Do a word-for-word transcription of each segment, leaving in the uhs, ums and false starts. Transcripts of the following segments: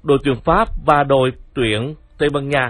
đội tuyển Pháp và đội tuyển Tây Ban Nha.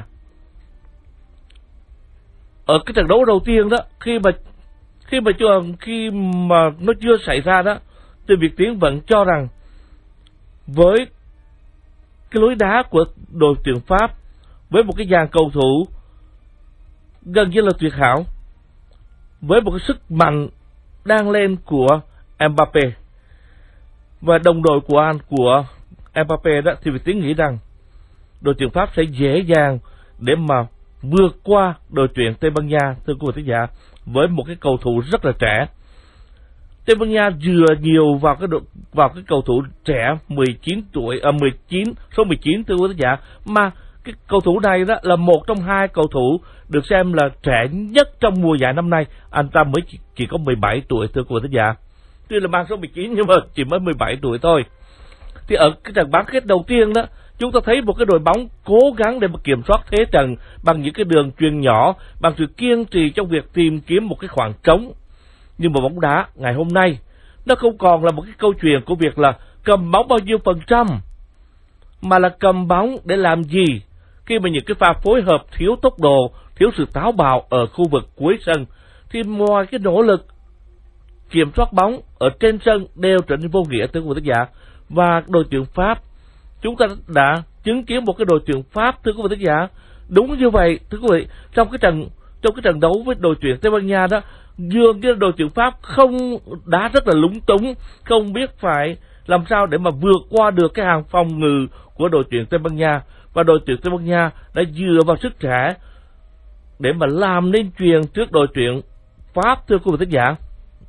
Ở cái trận đấu đầu tiên đó, khi mà khi mà chưa khi mà nó chưa xảy ra đó, thì Việt Tiến vẫn cho rằng với cái lối đá của đội tuyển Pháp, với một cái dàn cầu thủ gần như là tuyệt hảo, với một cái sức mạnh đang lên của Mbappé và đồng đội của anh của Mbappé đó, thì Việt Tiến nghĩ rằng đội tuyển Pháp sẽ dễ dàng để mà vượt qua đội tuyển Tây Ban Nha, thưa quý vị khán giả, với một cái cầu thủ rất là trẻ. Tây Ban Nha dựa nhiều vào cái đội, vào cái cầu thủ trẻ mười chín tuổi, à, mười chín, số mười chín, thưa quý vị khán giả, mà cái cầu thủ này đó là một trong hai cầu thủ được xem là trẻ nhất trong mùa giải năm nay. Anh ta mới chỉ, chỉ có mười bảy tuổi, thưa quý vị khán giả. Tuy là mang số mười chín nhưng mà chỉ mới mười bảy tuổi thôi. Thì ở cái trận bán kết đầu tiên đó, chúng ta thấy một cái đội bóng cố gắng để mà kiểm soát thế trận bằng những cái đường chuyền nhỏ, bằng sự kiên trì trong việc tìm kiếm một cái khoảng trống. Nhưng mà bóng đá ngày hôm nay nó không còn là một cái câu chuyện của việc là cầm bóng bao nhiêu phần trăm, mà là cầm bóng để làm gì khi mà những cái pha phối hợp thiếu tốc độ, thiếu sự táo bạo ở khu vực cuối sân. Thì ngoài cái nỗ lực kiểm soát bóng ở trên sân đều trở nên vô nghĩa, thưa quý vị khán giả. Và đội tuyển Pháp, chúng ta đã chứng kiến một cái đội tuyển Pháp, thưa quý vị khán giả, đúng như vậy, thưa quý vị. Trong cái trận trong cái trận đấu với đội tuyển Tây Ban Nha đó, dường như đội tuyển Pháp không đá rất là lúng túng, không biết phải làm sao để mà vượt qua được cái hàng phòng ngự của đội tuyển Tây Ban Nha. Và đội tuyển Tây Ban Nha đã dựa vào sức trẻ để mà làm nên chuyện trước đội tuyển Pháp, thưa quý vị khán giả.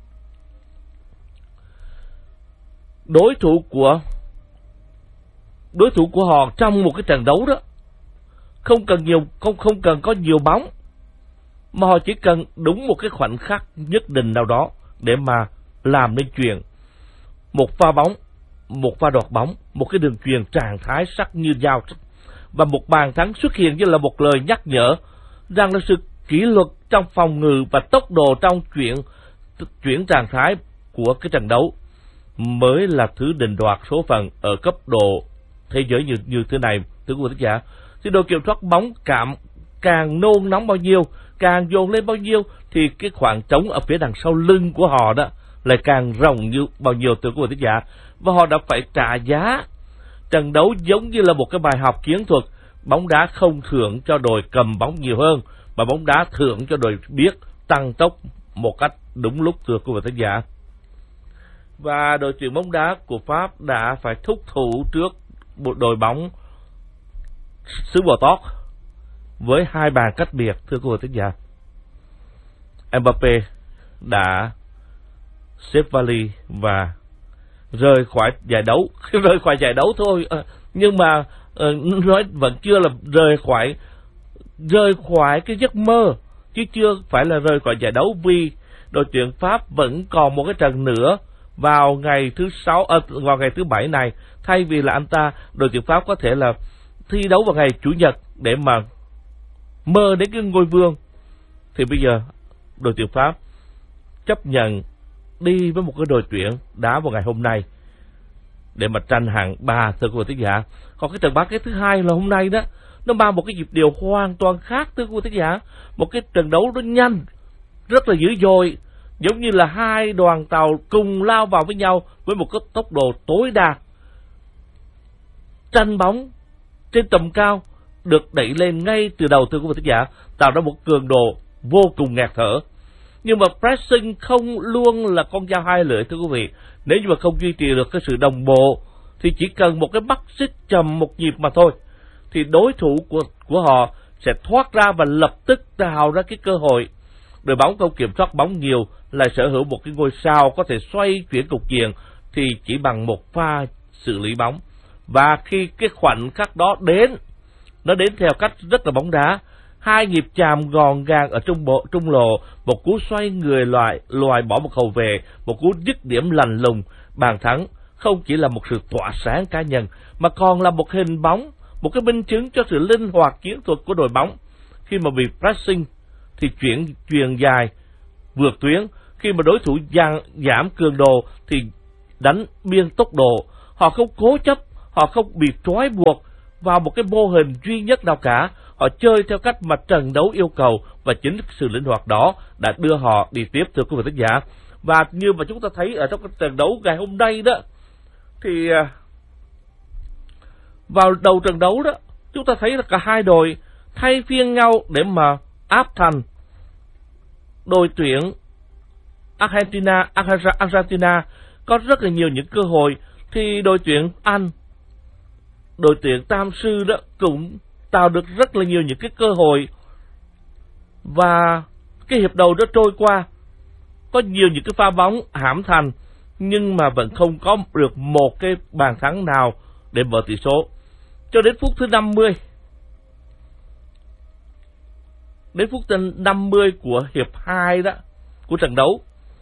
Đối thủ của đối thủ của họ trong một cái trận đấu đó không cần nhiều không không cần có nhiều bóng, mà họ chỉ cần đúng một cái khoảnh khắc nhất định nào đó để mà làm nên chuyện. Một pha bóng, một pha đoạt bóng, một cái đường chuyền trạng thái sắc như dao, và một bàn thắng xuất hiện như là một lời nhắc nhở rằng là sự kỷ luật trong phòng ngự và tốc độ trong chuyển chuyển trạng thái của cái trận đấu mới là thứ định đoạt số phận ở cấp độ thế giới như như thế này, thưa quý vị khán giả. Thì đội kiểm soát bóng cảm càng nôn nóng bao nhiêu, càng dồn lên bao nhiêu, thì cái khoảng trống ở phía đằng sau lưng của họ đó lại càng rộng như bao nhiêu, thưa quý vị khán giả. Và họ đã phải trả giá. Trận đấu giống như là một cái bài học chiến thuật. Bóng đá không thưởng cho đội cầm bóng nhiều hơn, mà bóng đá thưởng cho đội biết tăng tốc một cách đúng lúc, thưa quý vị khán giả. Và đội tuyển bóng đá của Pháp đã phải thúc thủ trước một đội bóng xứ Bò Tót với hai bàn cách biệt, thưa quý vị khán giả. Mbappé đã xếp vali và rời khỏi giải đấu, rời khỏi giải đấu thôi, nhưng mà nói vẫn chưa là rời khỏi rời khỏi cái giấc mơ, chứ chưa phải là rời khỏi giải đấu, vì đội tuyển Pháp vẫn còn một cái trận nữa vào ngày thứ sáu, à, vào ngày thứ bảy này. Thay vì là anh ta, đội tuyển Pháp có thể là thi đấu vào ngày chủ nhật để mà mơ đến cái ngôi vương, thì bây giờ đội tuyển Pháp chấp nhận đi với một cái đội tuyển đá vào ngày hôm nay để mà tranh hạng ba, thưa quý vị khán giả. Còn cái trận bán kết thứ hai là hôm nay đó, nó mang một cái nhịp điệu hoàn toàn khác, thưa quý vị khán giả. Một cái trận đấu nó nhanh, rất là dữ dội, giống như là hai đoàn tàu cùng lao vào với nhau với một cái tốc độ tối đa. Tranh bóng trên tầm cao được đẩy lên ngay từ đầu, thưa quý vị khán giả, tạo ra một cường độ vô cùng ngạt thở. Nhưng mà pressing không luôn là con dao hai lưỡi, thưa quý vị. Nếu như mà không duy trì được cái sự đồng bộ thì chỉ cần một cái bắt xích chậm một nhịp mà thôi, thì đối thủ của của họ sẽ thoát ra và lập tức tạo ra cái cơ hội. Đội bóng không kiểm soát bóng nhiều, lại sở hữu một cái ngôi sao có thể xoay chuyển cục diện, thì chỉ bằng một pha xử lý bóng. Và khi cái khoảnh khắc đó đến, nó đến theo cách rất là bóng đá. Hai nhịp chạm gọn gàng ở trung bộ trung lộ, một cú xoay người loại loài bỏ một hậu vệ, một cú dứt điểm lành lùng. Bàn thắng không chỉ là một sự tỏa sáng cá nhân, mà còn là một hình bóng, một cái minh chứng cho sự linh hoạt chiến thuật của đội bóng. Khi mà bị pressing thì chuyển chuyền dài vượt tuyến, khi mà đối thủ giảm, giảm cường độ thì đánh biên tốc độ. Họ không cố chấp, họ không bị trói buộc, vào một cái mô hình duy nhất nào cả. Họ chơi theo cách mà trận đấu yêu cầu, và chính sự linh hoạt đó đã đưa họ đi tiếp, thưa quý vị khán giả. Và như mà chúng ta thấy ở trong cái trận đấu ngày hôm nay đó, thì vào đầu trận đấu đó, chúng ta thấy là cả hai đội thay phiên nhau để mà áp thành đội tuyển Argentina. Argentina có rất là nhiều những cơ hội, thì đội tuyển Anh, đội tuyển Tam Sư đó cũng tạo được rất là nhiều những cái cơ hội. Và cái hiệp đầu đó trôi qua, có nhiều những cái pha bóng hãm thành, nhưng mà vẫn không có được một cái bàn thắng nào để mở tỷ số. Cho đến phút thứ năm mươi, đến phút thứ năm mươi của hiệp hai đó, của trận đấu,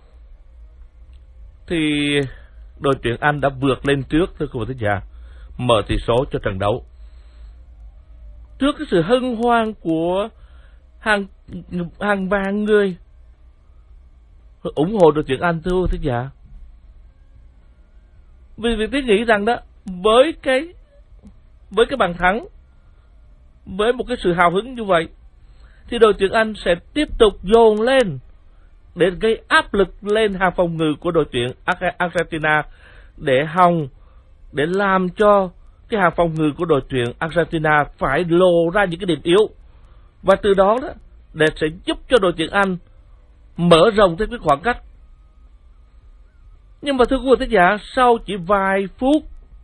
thì đội tuyển Anh đã vượt lên trước, thưa quý vị khán giả, mở tỷ số cho trận đấu. Trước cái sự hân hoan của hàng hàng vạn người ủng hộ đội tuyển Anh, thưa quý vị khán giả, vì vì tôi nghĩ rằng đó, với cái với cái bàn thắng, với một cái sự hào hứng như vậy, thì đội tuyển Anh sẽ tiếp tục dồn lên để gây áp lực lên hàng phòng ngự của đội tuyển Argentina, để hòng để làm cho cái hàng phòng ngự của đội tuyển Argentina phải lộ ra những cái điểm yếu, và từ đó đó để sẽ giúp cho đội tuyển Anh mở rộng thêm cái khoảng cách. Nhưng mà thưa quý vị khán giả, sau chỉ vài phút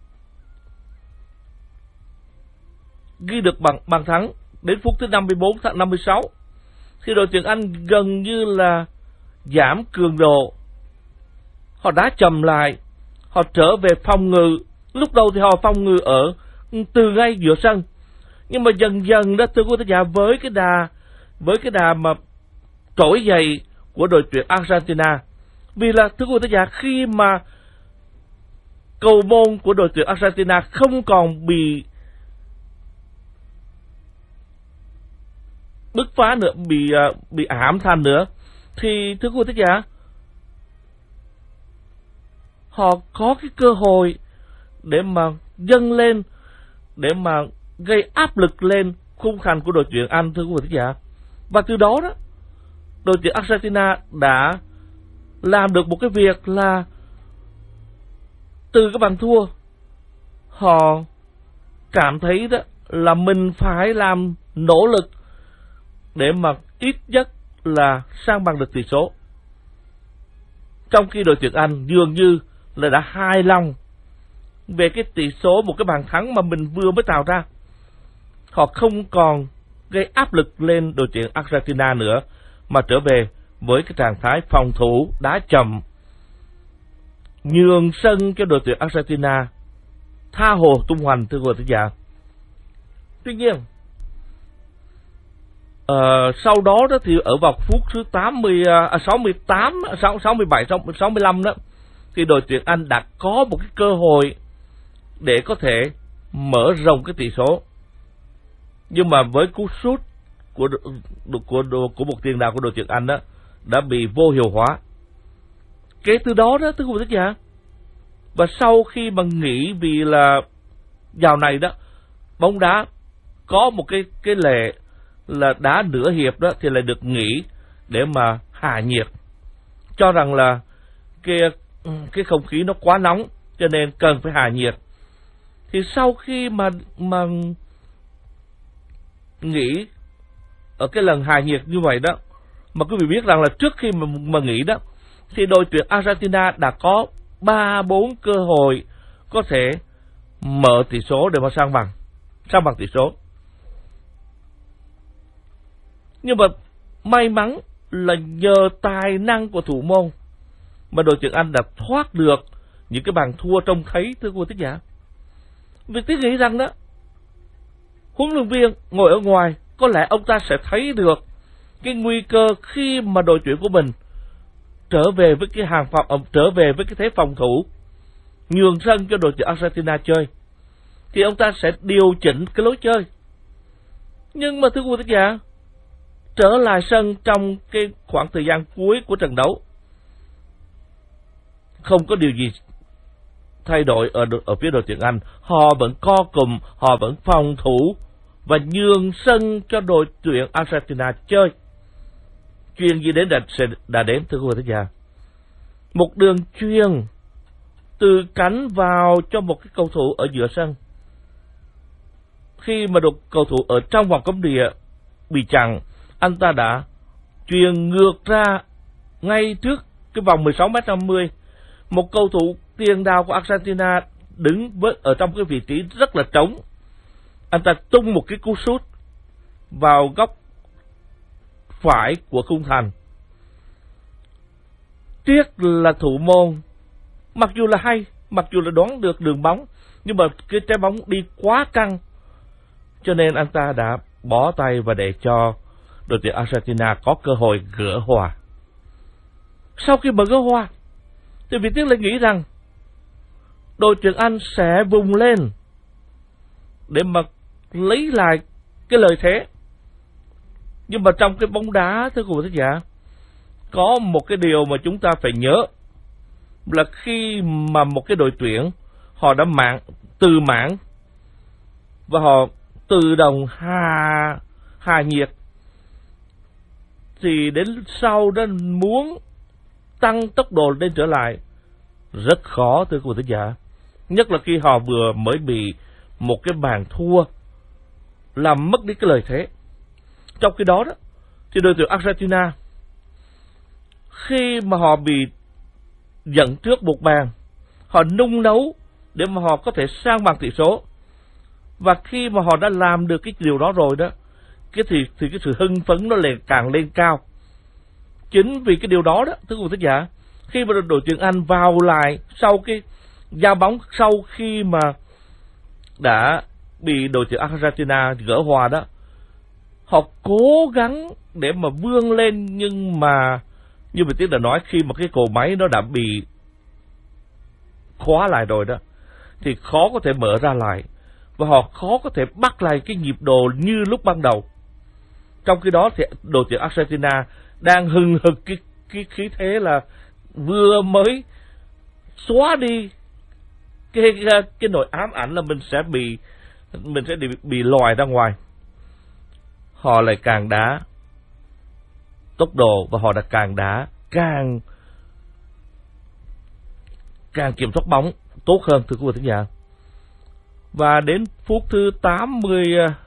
ghi được bằng bàn thắng, đến phút thứ năm mươi bốn, năm mươi sáu, thì đội tuyển Anh gần như là giảm cường độ. Họ đá chậm lại, họ trở về phòng ngự. Lúc đầu thì họ phòng ngự ở từ ngay giữa sân, nhưng mà dần dần đó, thưa quý vị khán giả, với cái đà với cái đà mà trỗi dậy của đội tuyển Argentina, vì là thưa quý vị khán giả, khi mà cầu môn của đội tuyển Argentina không còn bị bứt phá nữa, bị bị ảm thành nữa, thì thưa quý vị khán giả, họ có cái cơ hội để mà dâng lên, để mà gây áp lực lên khung thành của đội tuyển Anh, thưa quý vị khán giả. Và từ đó đó, đội tuyển Argentina đã làm được một cái việc là từ cái bàn thua, họ cảm thấy đó là mình phải làm nỗ lực để mà ít nhất là sang bằng được tỷ số. Trong khi đội tuyển Anh dường như là đã hài lòng về cái tỷ số, một cái bàn thắng mà mình vừa mới tạo ra. Họ không còn gây áp lực lên đội tuyển Argentina nữa, mà trở về với cái trạng thái phòng thủ đá chậm, nhường sân cho đội tuyển Argentina tha hồ tung hoành, thưa quý vị khán giả. Tuy nhiên, uh, sau đó đó thì ở vào phút thứ tám mươi, uh, sáu mươi tám, sáu mươi bảy, sáu mươi lăm đó, thì đội tuyển Anh đã có một cái cơ hội để có thể mở rộng cái tỷ số. Nhưng mà với cú sút của của của một tiền đạo của đội tuyển Anh đó đã bị vô hiệu hóa. Kể từ đó đó, thưa quý vị khán giả, và sau khi mà nghỉ, vì là dạo này đó bóng đá có một cái cái lệ là đá nửa hiệp đó thì lại được nghỉ để mà hạ nhiệt, cho rằng là cái cái không khí nó quá nóng cho nên cần phải hạ nhiệt. Thì sau khi mà mà nghỉ ở cái lần hạ nhiệt như vậy đó, mà quý vị biết rằng là trước khi mà, mà nghỉ đó, thì đội tuyển Argentina đã có ba bốn cơ hội có thể mở tỷ số để mà sang bằng, sang bằng tỷ số. Nhưng mà may mắn là nhờ tài năng của thủ môn mà đội tuyển Anh đã thoát được những cái bàn thua trông thấy, thưa quý vị khán giả. Vì tôi nghĩ rằng đó, huấn luyện viên ngồi ở ngoài, có lẽ ông ta sẽ thấy được cái nguy cơ khi mà đội tuyển của mình trở về với cái hàng phòng, trở về với cái thế phòng thủ, nhường sân cho đội tuyển Argentina chơi, thì ông ta sẽ điều chỉnh cái lối chơi. Nhưng mà thưa quý vị khán giả, trở lại sân trong cái khoảng thời gian cuối của trận đấu, không có điều gì thay đổi ở ở phía đội tuyển Anh. Họ vẫn co cụm, họ vẫn phòng thủ và nhường sân cho đội tuyển Argentina chơi. Chuyền gì đến đã, sẽ đã đến, thưa quý vị thính giả. Một đường chuyền từ cánh vào cho một cái cầu thủ ở giữa sân. Khi mà được cầu thủ ở trong vòng cấm địa bị chặn, anh ta đã chuyền ngược ra ngay trước cái vòng mười sáu mét năm mươi. Một cầu thủ tiền đạo của Argentina đứng với, ở trong cái vị trí rất là trống. Anh ta tung một cái cú sút vào góc phải của khung thành. Tiếc là thủ môn, mặc dù là hay, mặc dù là đoán được đường bóng, nhưng mà cái trái bóng đi quá căng, cho nên anh ta đã bỏ tay và để cho đội tuyển Argentina có cơ hội gỡ hòa. Sau khi mà gỡ hòa, thì Việt Tiến lại nghĩ rằng đội tuyển Anh sẽ vùng lên để mà lấy lại cái lợi thế. Nhưng mà trong cái bóng đá, thưa quý vị khán giả, có một cái điều mà chúng ta phải nhớ là khi mà một cái đội tuyển họ đã mạng từ mãn và họ tự động hạ hạ nhiệt, thì đến sau đó muốn tăng tốc độ lên trở lại rất khó, thưa quý vị khán giả. Nhất là khi họ vừa mới bị một cái bàn thua làm mất đi cái lợi thế. Trong khi đó đó thì đội tuyển Argentina, khi mà họ bị dẫn trước một bàn, họ nung nấu để mà họ có thể sang bằng tỷ số. Và khi mà họ đã làm được cái điều đó rồi đó, cái thì, thì cái sự hưng phấn nó lại càng lên cao. Chính vì cái điều đó đó, thưa quý vị khán giả, khi mà đội tuyển Anh vào lại sau cái giao bóng, sau khi mà đã bị đội tuyển Argentina gỡ hòa đó, họ cố gắng để mà vươn lên, nhưng mà như Việt Tiến đã nói, khi mà cái cỗ máy nó đã bị khóa lại rồi đó, thì khó có thể mở ra lại, và họ khó có thể bắt lại cái nhịp độ như lúc ban đầu. Trong khi đó thì đội tuyển Argentina đang hừng hực cái, cái khí thế là vừa mới xóa đi cái, cái, cái nỗi ám ảnh là mình sẽ bị mình sẽ bị, bị lòi ra ngoài. Họ lại càng đá tốc độ, và họ đã càng đá càng càng kiểm soát bóng tốt hơn, thưa quý vị khán giả. Và đến phút thứ tám mươi,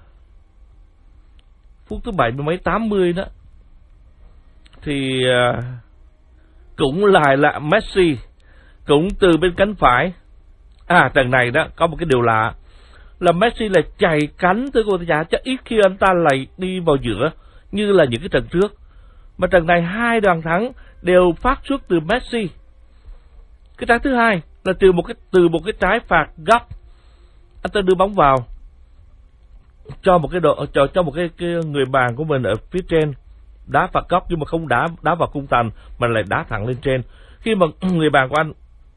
phút thứ bảy mươi mấy tám mươi đó, thì cũng lại là Messi, cũng từ bên cánh phải. À, trận này đó có một cái điều lạ là Messi là chạy cánh, thưa quý vị khán giả, chắc ít khi anh ta lại đi vào giữa như là những cái trận trước. Mà trận này hai bàn thắng đều phát xuất từ Messi. Cái trái thứ hai là từ một cái từ một cái trái phạt góc, anh ta đưa bóng vào cho một cái độ cho cho một cái, cái người bàn của mình ở phía trên đá phạt góc, nhưng mà không đá đá vào khung thành mà lại đá thẳng lên trên. Khi mà người bàn của anh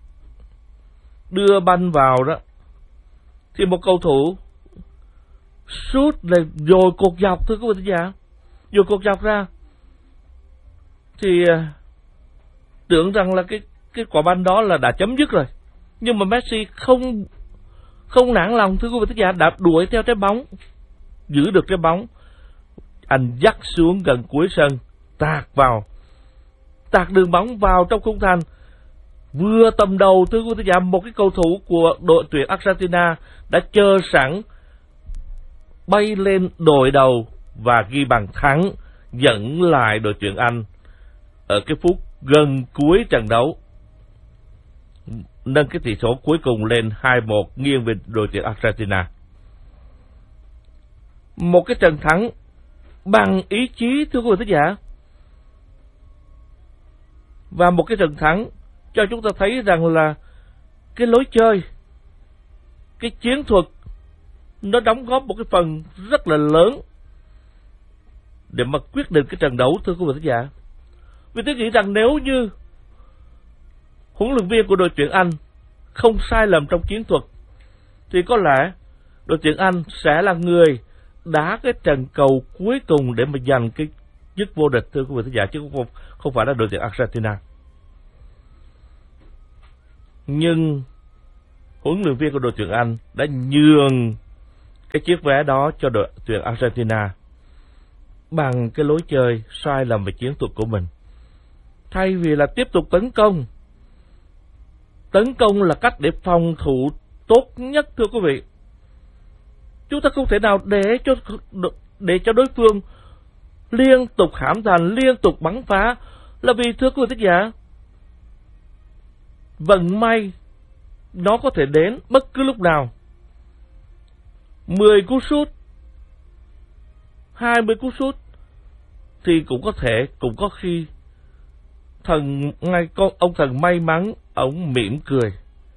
đưa banh vào đó, thì một cầu thủ sút là dồi cột dọc, thưa quý vị khán giả, dồi cột dọc ra, thì tưởng rằng là cái cái quả banh đó là đã chấm dứt rồi. Nhưng mà Messi không không nản lòng, thưa quý vị khán giả, đã đuổi theo trái bóng, giữ được trái bóng, anh dắt xuống gần cuối sân, tạt vào, tạt đường bóng vào trong khung thành. Vừa tầm đầu, thưa quý vị khán giả, một cái cầu thủ của đội tuyển Argentina đã chờ sẵn, bay lên đội đầu và ghi bàn thắng, dẫn lại đội tuyển Anh ở cái phút gần cuối trận đấu, nâng cái tỷ số cuối cùng lên hai một nghiêng về đội tuyển Argentina. Một cái trận thắng bằng ý chí, thưa quý vị khán giả, và một cái trận thắng cho chúng ta thấy rằng là cái lối chơi, cái chiến thuật nó đóng góp một cái phần rất là lớn để mà quyết định cái trận đấu, thưa quý vị khán giả. Vì tôi nghĩ rằng nếu như huấn luyện viên của đội tuyển Anh không sai lầm trong chiến thuật, thì có lẽ đội tuyển Anh sẽ là người đá cái trận cầu cuối cùng để mà giành cái chức vô địch, thưa quý vị khán giả, chứ không, không phải là đội tuyển Argentina. Nhưng huấn luyện viên của đội tuyển Anh đã nhường cái chiếc vé đó cho đội tuyển Argentina bằng cái lối chơi sai lầm về chiến thuật của mình. Thay vì là tiếp tục tấn công, tấn công là cách để phòng thủ tốt nhất, thưa quý vị. Chúng ta không thể nào để cho để cho đối phương liên tục hãm thành, liên tục bắn phá, là vì thưa quý vị thính giả, vận may nó có thể đến bất cứ lúc nào. mười cú sút, hai mươi cú sút thì cũng có thể, cũng có khi thần ngay con ông thần may mắn ông mỉm cười.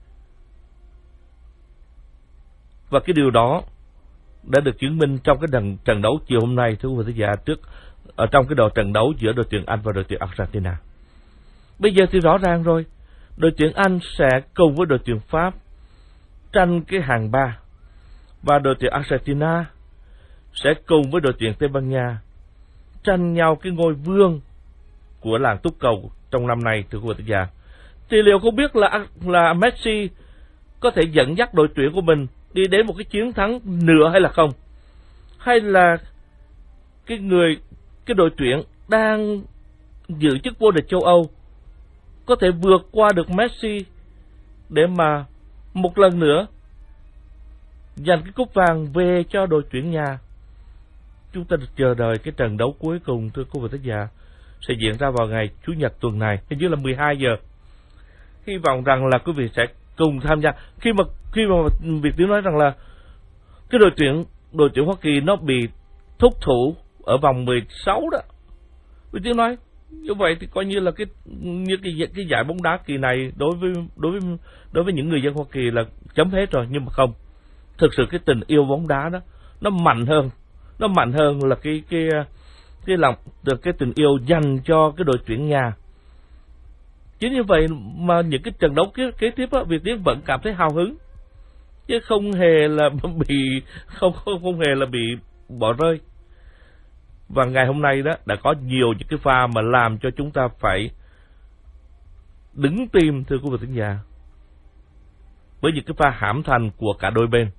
Và cái điều đó đã được chứng minh trong cái trận trận đấu chiều hôm nay, thưa quý vị thính giả, trước ở trong cái đội trận đấu giữa đội tuyển Anh và đội tuyển Argentina. Bây giờ thì rõ ràng rồi, đội tuyển Anh sẽ cùng với đội tuyển Pháp tranh cái hàng ba, và đội tuyển Argentina sẽ cùng với đội tuyển Tây Ban Nha tranh nhau cái ngôi vương của làng túc cầu trong năm nay, thưa quý vị thính giả. Thì liệu không biết là là Messi có thể dẫn dắt đội tuyển của mình đi đến một cái chiến thắng nữa hay là không? Hay là cái người cái đội tuyển đang giữ chức vô địch châu Âu có thể vượt qua được Messi để mà một lần nữa giành cái cúp vàng về cho đội tuyển nhà? Chúng ta được chờ đợi cái trận đấu cuối cùng, thưa quý vị thính giả, sẽ diễn ra vào ngày Chủ nhật tuần này, hình như là mười hai giờ. Hy vọng rằng là quý vị sẽ cùng tham gia. Khi mà khi mà Việt Tiến nói rằng là cái đội tuyển đội tuyển Hoa Kỳ nó bị thúc thủ ở vòng mười sáu đó, Việt Tiến nói như vậy thì coi như là cái như cái cái giải bóng đá kỳ này đối với đối với đối với những người dân Hoa Kỳ là chấm hết rồi. Nhưng mà không, thực sự cái tình yêu bóng đá đó nó mạnh hơn, nó mạnh hơn là cái cái cái lòng được cái tình yêu dành cho cái đội tuyển nhà. Chính như vậy mà những cái trận đấu kế, kế tiếp á, Việt Tiến vẫn cảm thấy hào hứng, chứ không hề là bị không không không hề là bị bỏ rơi. Và ngày hôm nay đó đã có nhiều những cái pha mà làm cho chúng ta phải đứng tim, thưa quý vị thính giả, với những cái pha hãm thành của cả đôi bên.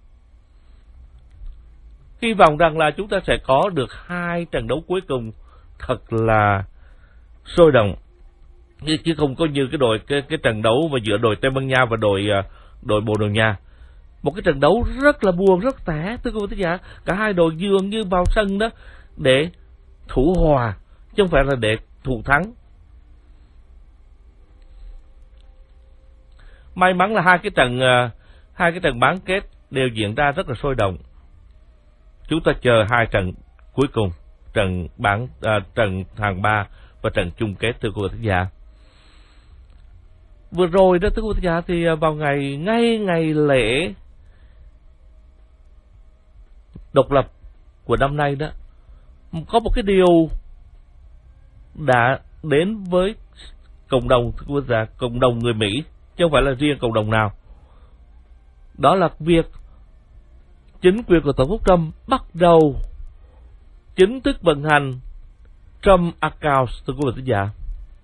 Hy vọng rằng là chúng ta sẽ có được hai trận đấu cuối cùng thật là sôi động, chứ không có như cái đội cái cái trận đấu mà giữa đội Tây Ban Nha và đội đội Bồ Đào Nha. Một cái trận đấu rất là buồn, rất tẻ, thưa quý vị thính giả. Cả hai đội dường như vào sân đó để thủ hòa, chứ không phải là để thủ thắng. May mắn là hai cái trận hai cái trận bán kết đều diễn ra rất là sôi động. Chúng ta chờ hai trận cuối cùng, trận bán à, trận hàng ba và trận chung kết, thưa quý vị thính giả. Vừa rồi đó, thưa quý vị thính giả, thì vào ngày ngay ngày lễ độc lập của năm nay đó, có một cái điều đã đến với cộng đồng, thưa quý vị thính giả, cộng đồng người Mỹ, chứ không phải là riêng cộng đồng nào. Đó là việc chính quyền của Tổng thống Trump bắt đầu chính thức vận hành Trump Account, thưa quý vị thính giả.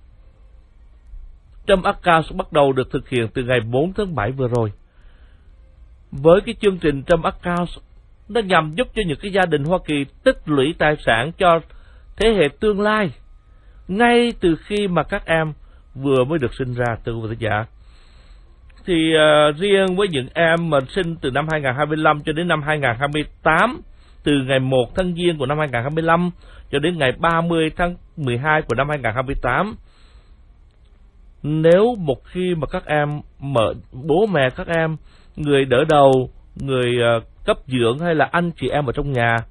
Trump Account bắt đầu được thực hiện từ ngày bốn tháng bảy vừa rồi. Với cái chương trình Trump Account, nó nhằm giúp cho những cái gia đình Hoa Kỳ tích lũy tài sản cho thế hệ tương lai, ngay từ khi mà các em vừa mới được sinh ra, thưa quý vị thính giả. Thì uh, riêng với những em mà sinh từ năm hai nghìn không trăm hai mươi lăm cho đến năm hai nghìn không trăm hai mươi tám, từ ngày một tháng Giêng của năm hai nghìn không trăm hai mươi lăm cho đến ngày ba mươi tháng mười hai của năm hai nghìn không trăm hai mươi tám, nếu một khi mà các em mở bố mẹ các em, người đỡ đầu, người uh, cấp dưỡng hay là anh chị em ở trong nhà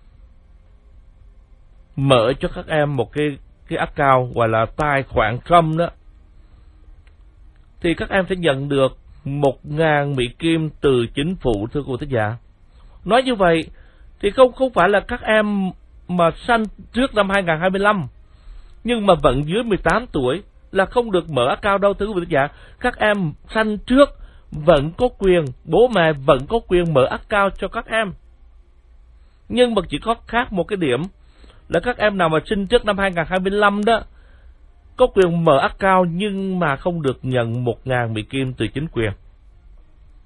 mở cho các em một cái cái account gọi là tài khoản Trump đó, thì các em sẽ nhận được một ngàn Mỹ Kim từ chính phủ, thưa cô thính giả. Nói như vậy thì không không phải là các em mà sanh trước năm hai nghìn không trăm hai mươi lăm nhưng mà vẫn dưới mười tám tuổi là không được mở account đâu, thưa quý vị thính giả. Các em sanh trước vẫn có quyền, bố mẹ vẫn có quyền mở account cho các em. Nhưng mà chỉ có khác một cái điểm là các em nào mà sinh trước năm hai nghìn không trăm hai mươi lăm đó có quyền mở account nhưng mà không được nhận một ngàn Mỹ Kim từ chính quyền.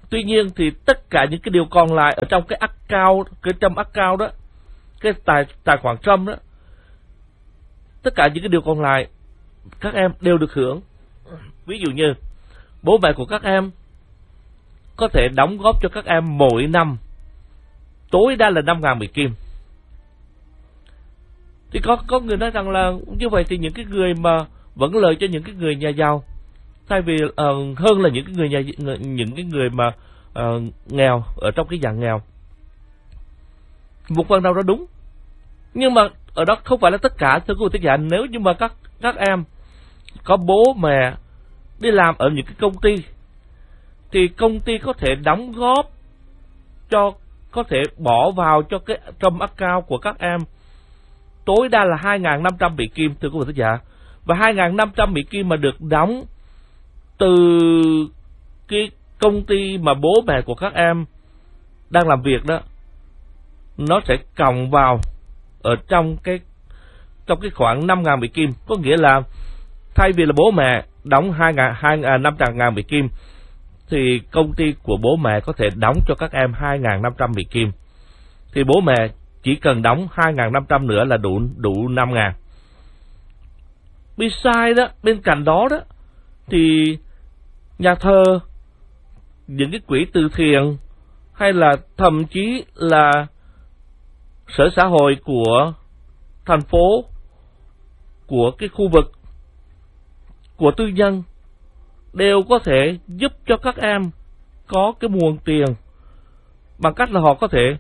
Tuy nhiên thì tất cả những cái điều còn lại ở trong cái account, cái Trump account đó, cái tài tài khoản Trump đó, tất cả những cái điều còn lại các em đều được hưởng. Ví dụ như bố mẹ của các em có thể đóng góp cho các em mỗi năm tối đa là năm ngàn Mỹ Kim. Thì có có người nói rằng là như vậy thì những cái người mà vẫn lợi cho những cái người nhà giàu, thay vì uh, hơn là những cái người nhà những cái người mà uh, nghèo, ở trong cái dạng nghèo. Một phần nào đó đúng, nhưng mà ở đó không phải là tất cả, thưa quý vị thính giả. Nếu như mà các các em có bố mẹ đi làm ở những cái công ty, thì công ty có thể đóng góp cho, có thể bỏ vào cho cái Trump account của các em tối đa là hai nghìn năm trăm Mỹ Kim, thưa quý vị thính giả. Và hai nghìn năm trăm Mỹ Kim mà được đóng từ cái công ty mà bố mẹ của các em đang làm việc đó, nó sẽ cộng vào ở trong cái trong cái khoảng năm nghìn Mỹ Kim. Có nghĩa là thay vì là bố mẹ đóng hai nghìn năm trăm Mỹ Kim, thì công ty của bố mẹ có thể đóng cho các em hai nghìn năm trăm Mỹ Kim. Thì bố mẹ chỉ cần đóng hai nghìn năm trăm nữa là đủ đủ năm nghìn. Besides đó, bên cạnh đó đó, thì nhà thờ, những cái quỹ từ thiện, hay là thậm chí là sở xã hội của thành phố, của cái khu vực, của tư nhân, đều có thể giúp cho các em có cái nguồn tiền bằng cách là họ có thể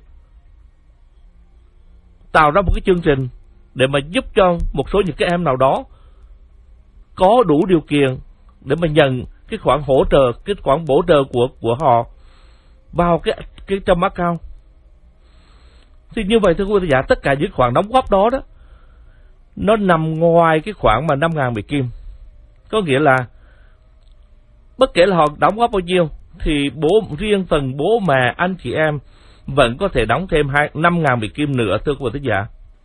tạo ra một cái chương trình để mà giúp cho một số những cái em nào đó có đủ điều kiện để mà nhận cái khoản hỗ trợ, cái khoản bổ trợ của của họ vào cái cái trong account. Thì như vậy thưa quý vị giả, tất cả những khoản đóng góp đó đó, nó nằm ngoài cái khoản mà năm nghìn Mỹ Kim. Có nghĩa là bất kể là họ đóng góp bao nhiêu, thì bố riêng phần bố mẹ, anh chị em vẫn có thể đóng thêm năm nghìn Mỹ Kim nữa, thưa quý vị giả.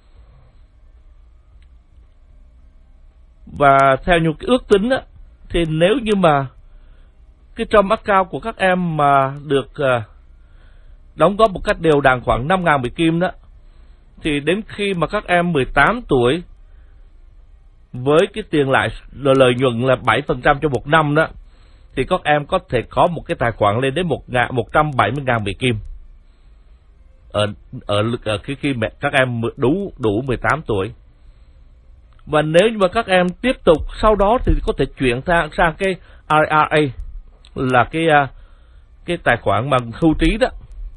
Và theo những cái ước tính đó, thì nếu như mà cái Trump account của các em mà được uh, đóng góp một cách đều đặn khoảng năm nghìn Mỹ Kim đó, thì đến khi mà các em mười tám tuổi, với cái tiền lãi lợi nhuận là bảy phần trăm cho một năm đó, thì các em có thể có một cái tài khoản lên đến một trăm bảy mươi nghìn Mỹ Kim ở, ở, ở khi, khi mẹ, các em đủ đủ mười tám tuổi. Và nếu như mà các em tiếp tục sau đó thì có thể chuyển sang sang cái i rờ a, là cái cái tài khoản bằng hưu trí đó.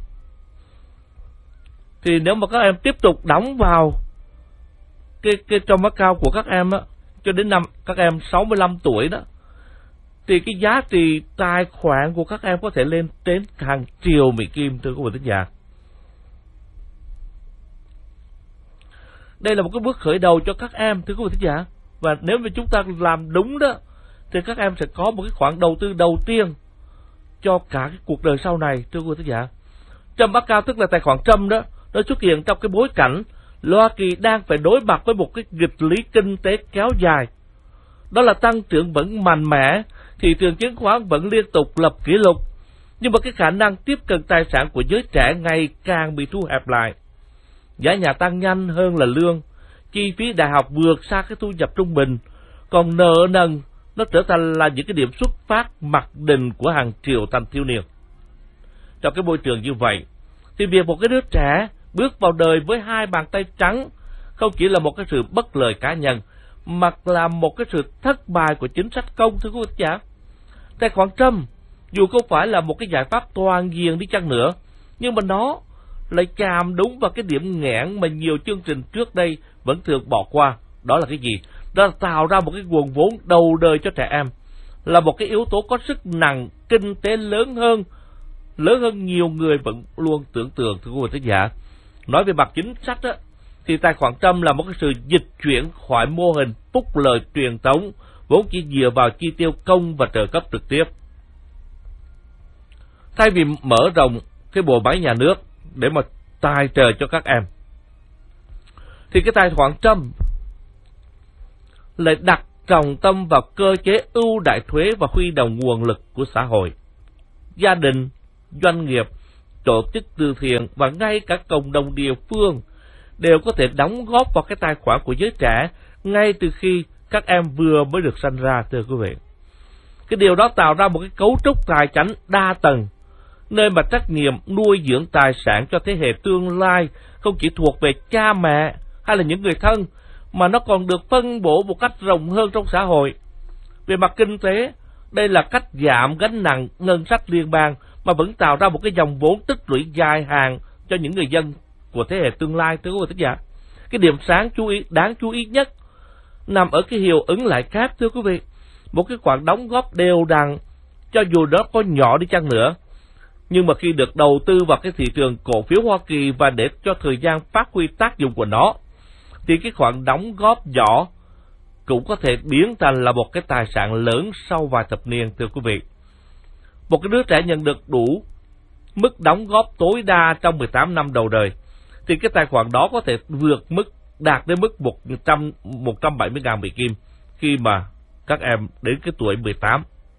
Thì nếu mà các em tiếp tục đóng vào cái cái trong account của các em á, cho đến năm các em sáu mươi lăm tuổi đó, thì cái giá trị tài khoản của các em có thể lên đến hàng triệu Mỹ Kim, thưa quý vị thính giả. Đây là một cái bước khởi đầu cho các em, thưa quý vị thính giả. Và nếu mà chúng ta làm đúng đó, thì các em sẽ có một cái khoản đầu tư đầu tiên cho cả cái cuộc đời sau này, thưa quý vị thính giả. Trump account, tức là tài khoản Trump đó, nó xuất hiện trong cái bối cảnh Hoa Kỳ đang phải đối mặt với một cái nghịch lý kinh tế kéo dài. Đó là tăng trưởng vẫn mạnh mẽ, thị trường chứng khoán vẫn liên tục lập kỷ lục, nhưng mà cái khả năng tiếp cận tài sản của giới trẻ ngày càng bị thu hẹp lại. Giá nhà tăng nhanh hơn là lương, chi phí đại học vượt xa cái thu nhập trung bình, còn nợ nần nó trở thành là những cái điểm xuất phát mặc định của hàng triệu thanh thiếu niên. Trong cái môi trường như vậy, thì việc một cái đứa trẻ bước vào đời với hai bàn tay trắng không chỉ là một cái sự bất lợi cá nhân, mà là một cái sự thất bại của chính sách công, thưa quý vị giả. Tài khoản Trump dù không phải là một cái giải pháp toàn diện đi chăng nữa, nhưng mà nó lại chạm đúng vào cái điểm nghẽn mà nhiều chương trình trước đây vẫn thường bỏ qua. Đó là cái gì? Đó là tạo ra một cái nguồn vốn đầu đời cho trẻ em, là một cái yếu tố có sức nặng kinh tế lớn hơn, lớn hơn nhiều người vẫn luôn tưởng tượng, thưa quý vị thính giả. Nói về mặt chính sách á, thì tài khoản Trump là một cái sự dịch chuyển khỏi mô hình phúc lợi truyền thống vốn chỉ dựa vào chi tiêu công và trợ cấp trực tiếp. Thay vì mở rộng cái bộ máy nhà nước để mà tài trợ cho các em, thì cái tài khoản Trump lại đặt trọng tâm vào cơ chế ưu đãi thuế và huy động nguồn lực của xã hội, gia đình, doanh nghiệp, tổ chức từ thiện và ngay cả cộng đồng địa phương đều có thể đóng góp vào cái tài khoản của giới trẻ ngay từ khi các em vừa mới được sanh ra, thưa quý vị. Cái điều đó tạo ra một cái cấu trúc tài chính đa tầng, nơi mà trách nhiệm nuôi dưỡng tài sản cho thế hệ tương lai không chỉ thuộc về cha mẹ hay là những người thân, mà nó còn được phân bổ một cách rộng hơn trong xã hội. Về mặt kinh tế, đây là cách giảm gánh nặng ngân sách liên bang mà vẫn tạo ra một cái dòng vốn tích lũy dài hạn cho những người dân của thế hệ tương lai, thưa quý vị thính giả. Cái điểm sáng chú ý đáng chú ý nhất nằm ở cái hiệu ứng lãi kép, thưa quý vị. Một cái khoản đóng góp đều đặn, cho dù nó có nhỏ đi chăng nữa, nhưng mà khi được đầu tư vào cái thị trường cổ phiếu Hoa Kỳ và để cho thời gian phát huy tác dụng của nó, thì cái khoản đóng góp nhỏ cũng có thể biến thành là một cái tài sản lớn sau vài thập niên, thưa quý vị. Một cái đứa trẻ nhận được đủ mức đóng góp tối đa trong mười tám năm đầu đời, thì cái tài khoản đó có thể vượt mức, đạt đến mức một trăm bảy mươi nghìn Mỹ Kim khi mà các em đến cái tuổi mười tám.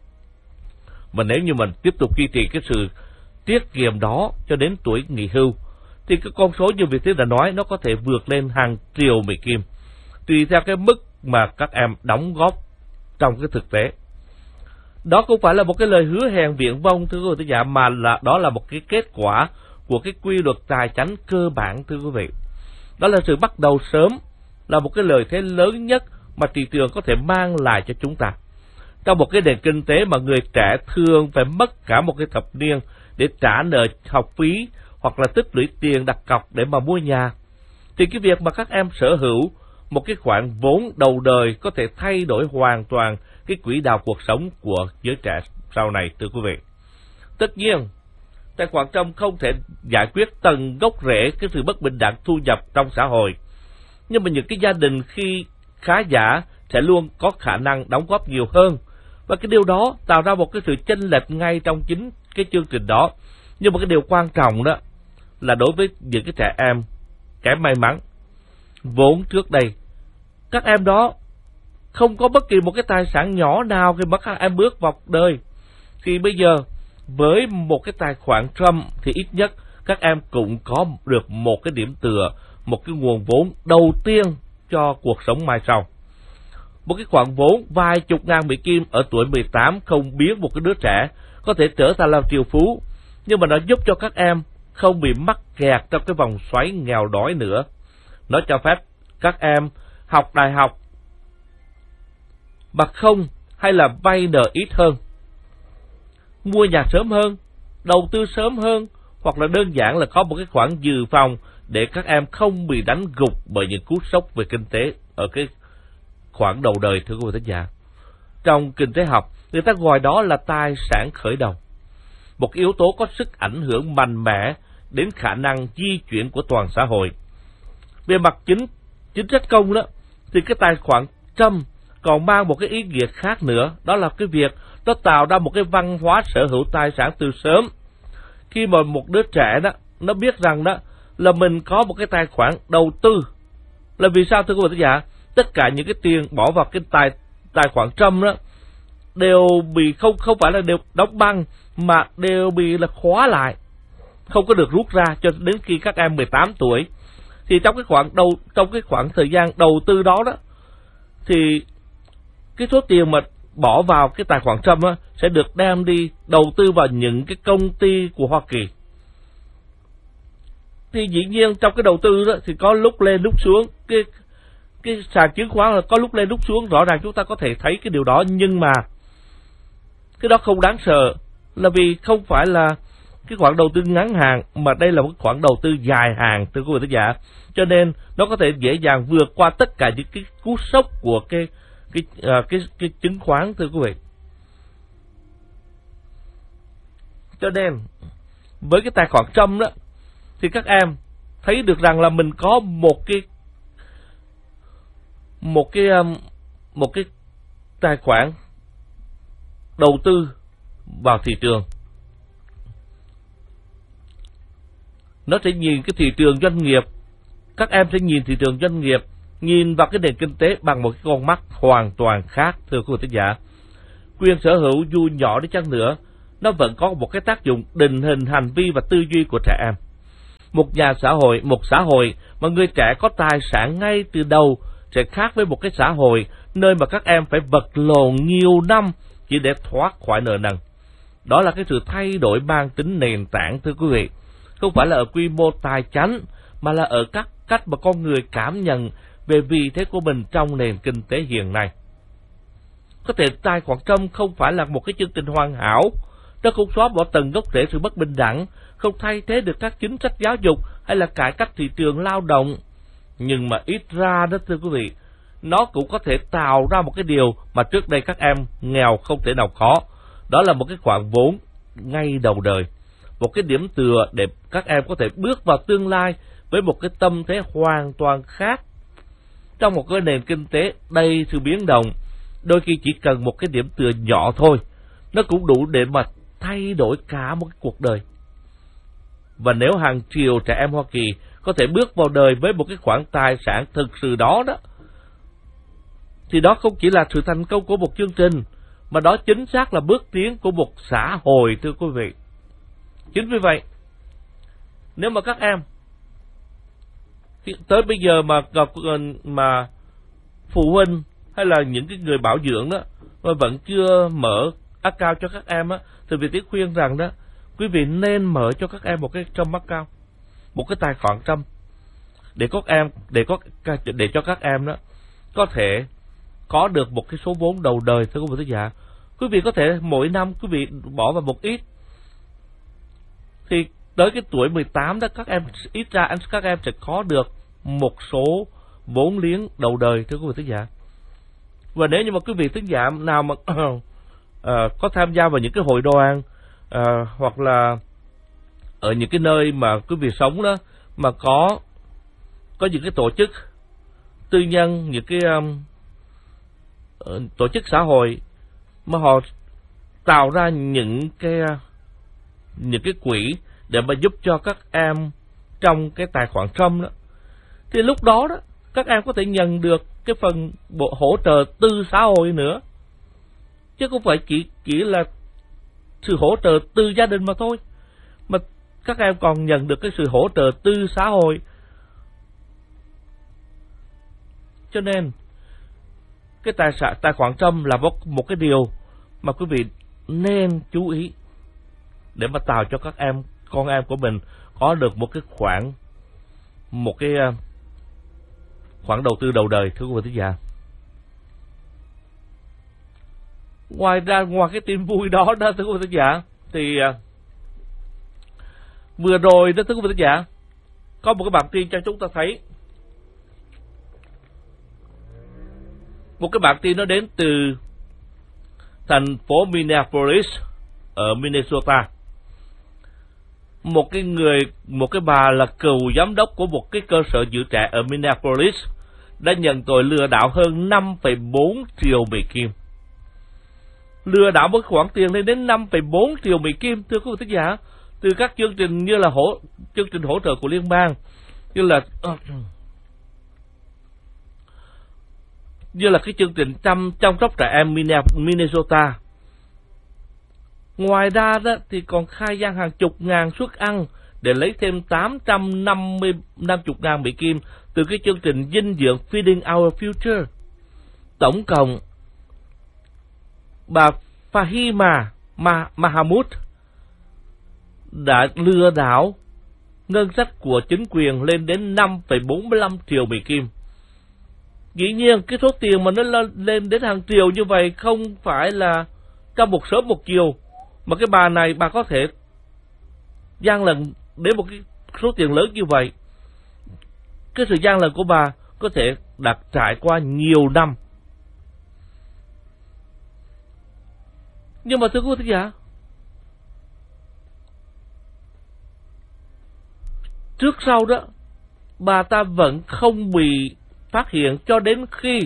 Mà nếu như mình tiếp tục duy trì cái sự tiết kiệm đó cho đến tuổi nghỉ hưu, thì cái con số như Việt Tiến đã nói, nó có thể vượt lên hàng triệu Mỹ Kim, tùy theo cái mức mà các em đóng góp trong cái thực tế. Đó không phải là một cái lời hứa hẹn viển vông, thưa quý vị, mà là đó là một cái kết quả của cái quy luật tài chính cơ bản, thưa quý vị. Đó là sự bắt đầu sớm, là một cái lợi thế lớn nhất mà thị trường có thể mang lại cho chúng ta. Trong một cái nền kinh tế mà người trẻ thường phải mất cả một cái thập niên để trả nợ học phí hoặc là tích lũy tiền đặt cọc để mà mua nhà, thì cái việc mà các em sở hữu một cái khoản vốn đầu đời có thể thay đổi hoàn toàn cái quỹ đạo cuộc sống của giới trẻ sau này, thưa quý vị. Tất nhiên, tài khoản trông không thể giải quyết tận gốc rễ cái sự bất bình đẳng thu nhập trong xã hội, nhưng mà những cái gia đình khi khá giả sẽ luôn có khả năng đóng góp nhiều hơn, và cái điều đó tạo ra một cái sự chênh lệch ngay trong chính cái chương trình đó. Nhưng mà cái điều quan trọng đó là đối với những cái trẻ em kém may mắn, vốn trước đây các em đó không có bất kỳ một cái tài sản nhỏ nào khi mà các em bước vào đời, thì bây giờ với một cái tài khoản Trump thì ít nhất các em cũng có được một cái điểm tựa, một cái nguồn vốn đầu tiên cho cuộc sống mai sau. Một cái khoản vốn vài chục ngàn Mỹ Kim ở tuổi mười tám không biến một cái đứa trẻ có thể trở thành là triệu phú, nhưng mà nó giúp cho các em không bị mắc kẹt trong cái vòng xoáy nghèo đói nữa. Nó cho phép các em học đại học mà không hay là vay nợ ít hơn, mua nhà sớm hơn, đầu tư sớm hơn, hoặc là đơn giản là có một cái khoản dự phòng để các em không bị đánh gục bởi những cú sốc về kinh tế ở cái khoảng đầu đời, thưa quý vị thính giả. Trong kinh tế học, người ta gọi đó là tài sản khởi đầu, một yếu tố có sức ảnh hưởng mạnh mẽ đến khả năng di chuyển của toàn xã hội. Về mặt chính chính sách công đó, thì cái tài khoản Trump còn mang một cái ý nghĩa khác nữa, đó là cái việc nó tạo ra một cái văn hóa sở hữu tài sản từ sớm. Khi mà một đứa trẻ đó nó biết rằng đó là mình có một cái tài khoản đầu tư, là vì sao, thưa quý vị thính giả? Tất cả những cái tiền bỏ vào cái tài tài khoản Trump đó đều bị không không phải là đều đóng băng, mà đều bị là khóa lại, không có được rút ra cho đến khi các em mười tám tuổi. Thì trong cái khoảng đầu trong cái khoảng thời gian đầu tư đó đó, thì cái số tiền mà bỏ vào cái tài khoản Trump á, sẽ được đem đi đầu tư vào những cái công ty của Hoa Kỳ. Thì dĩ nhiên trong cái đầu tư đó thì có lúc lên lúc xuống, cái cái sàn chứng khoán là có lúc lên lúc xuống, rõ ràng chúng ta có thể thấy cái điều đó, nhưng mà cái đó không đáng sợ, là vì không phải là cái khoản đầu tư ngắn hạn, mà đây là một khoản đầu tư dài hạn, thưa quý vị thính giả. Cho nên nó có thể dễ dàng vượt qua tất cả những cái cú sốc của cái cái uh, cái cái chứng khoán, thưa quý vị. Cho nên với cái tài khoản Trump đó, thì các em thấy được rằng là mình có một cái một cái um, một cái tài khoản đầu tư vào thị trường. Nó sẽ nhìn cái thị trường doanh nghiệp, các em sẽ nhìn thị trường doanh nghiệp, nhìn vào cái nền kinh tế bằng một cái con mắt hoàn toàn khác, thưa quý vị thính giả. Quyền sở hữu dù nhỏ đi chăng nữa, nó vẫn có một cái tác dụng định hình hành vi và tư duy của trẻ em. Một nhà xã hội, một xã hội mà người trẻ có tài sản ngay từ đầu sẽ khác với một cái xã hội nơi mà các em phải vật lộn nhiều năm chỉ để thoát khỏi nợ nần. Đó là cái sự thay đổi mang tính nền tảng, thưa quý vị. Không phải là ở quy mô tài chánh, mà là ở các cách mà con người cảm nhận về vị thế của mình trong nền kinh tế hiện nay. Có thể tài khoản Trump không phải là một cái chương trình hoàn hảo, nó không xóa bỏ tận gốc rễ sự bất bình đẳng, không thay thế được các chính sách giáo dục hay là cải cách thị trường lao động. Nhưng mà ít ra đó, thưa quý vị, nó cũng có thể tạo ra một cái điều mà trước đây các em nghèo không thể nào có. Đó là một cái khoản vốn ngay đầu đời, một cái điểm tựa để các em có thể bước vào tương lai với một cái tâm thế hoàn toàn khác. Trong một cái nền kinh tế đầy sự biến động, đôi khi chỉ cần một cái điểm tựa nhỏ thôi, nó cũng đủ để mà thay đổi cả một cái cuộc đời. Và nếu hàng triệu trẻ em Hoa Kỳ có thể bước vào đời với một cái khoản tài sản thực sự đó đó, thì đó không chỉ là sự thành công của một chương trình, mà đó chính xác là bước tiến của một xã hội, thưa quý vị. Chính vì vậy, nếu mà các em tới bây giờ mà mà phụ huynh hay là những cái người bảo dưỡng đó mà vẫn chưa mở account cho các em á, thì vị Tiến khuyên rằng đó, quý vị nên mở cho các em một cái Trump account, một cái tài khoản Trump, để các em để có để cho các em đó có thể có được một cái số vốn đầu đời, thưa quý vị thính giả. Quý vị có thể mỗi năm quý vị bỏ vào một ít, thì tới cái tuổi mười tám đó, các em ít ra các em sẽ có được một số vốn liếng đầu đời, thưa quý vị thính giả. Và nếu như mà quý vị thính giả nào mà uh, có tham gia vào những cái hội đoàn uh, hoặc là ở những cái nơi mà quý vị sống đó, mà có có những cái tổ chức tư nhân, những cái um, tổ chức xã hội mà họ tạo ra những cái những cái quỹ để mà giúp cho các em trong cái tài khoản Trump đó, thì lúc đó đó các em có thể nhận được cái phần bộ hỗ trợ từ xã hội nữa, chứ không phải chỉ chỉ là sự hỗ trợ từ gia đình mà thôi, mà các em còn nhận được cái sự hỗ trợ từ xã hội. Cho nên cái tài sản tài khoản Trump là một, một cái điều mà quý vị nên chú ý để mà tạo cho các em, con em của mình có được một cái khoản một cái khoản đầu tư đầu đời, thưa quý vị thính giả. Ngoài ra, ngoài cái tin vui đó đó, thưa quý vị thính giả, thì vừa rồi đó, thưa quý vị thính giả, có một cái bản tin cho chúng ta thấy. Một cái bản tin nó đến từ thành phố Minneapolis ở Minnesota. Một cái người, một cái bà là cựu giám đốc của một cái cơ sở giữ trẻ ở Minneapolis đã nhận tội lừa đảo hơn năm phẩy bốn triệu Mỹ Kim. Lừa đảo với khoản tiền lên đến năm phẩy bốn triệu Mỹ Kim, thưa quý vị thính giả, từ các chương trình như là hỗ chương trình hỗ trợ của liên bang, như là uh, như là cái chương trình chăm chăm sóc trẻ em Minnesota. Ngoài ra đó thì còn khai gian hàng chục ngàn suất ăn để lấy thêm tám trăm năm mươi ngàn Mỹ Kim từ cái chương trình dinh dưỡng Feeding Our Future. Tổng cộng bà Fahima Mahamud đã lừa đảo ngân sách của chính quyền lên đến năm phẩy bốn mươi lăm triệu Mỹ Kim. Dĩ nhiên cái số tiền mà nó lên đến hàng triệu như vậy không phải là trong một sớm một chiều, mà cái bà này bà có thể gian lận đến một cái số tiền lớn như vậy. Cái sự gian lận của bà có thể đã trải qua nhiều năm. Nhưng mà thưa quý vị thính giả, trước sau đó bà ta vẫn không bị phát hiện cho đến khi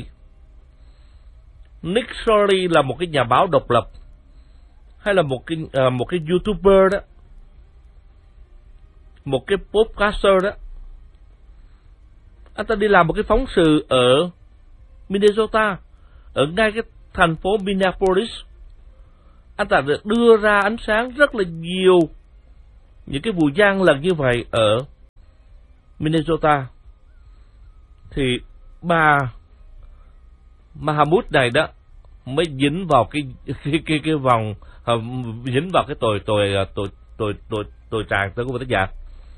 Nick Shorey là một cái nhà báo độc lập, hay là một cái uh, một cái YouTuber đó, một cái podcaster đó, anh ta đi làm một cái phóng sự ở Minnesota, ở ngay cái thành phố Minneapolis. anh ta được đưa ra ánh sáng rất là nhiều những cái vụ gian lận như vậy ở Minnesota. Thì bà Mahamud này đó mới dính vào cái cái cái, cái vòng uh, dính vào cái tội tội tội tội tội tội trạng, thưa quý vị tác giả.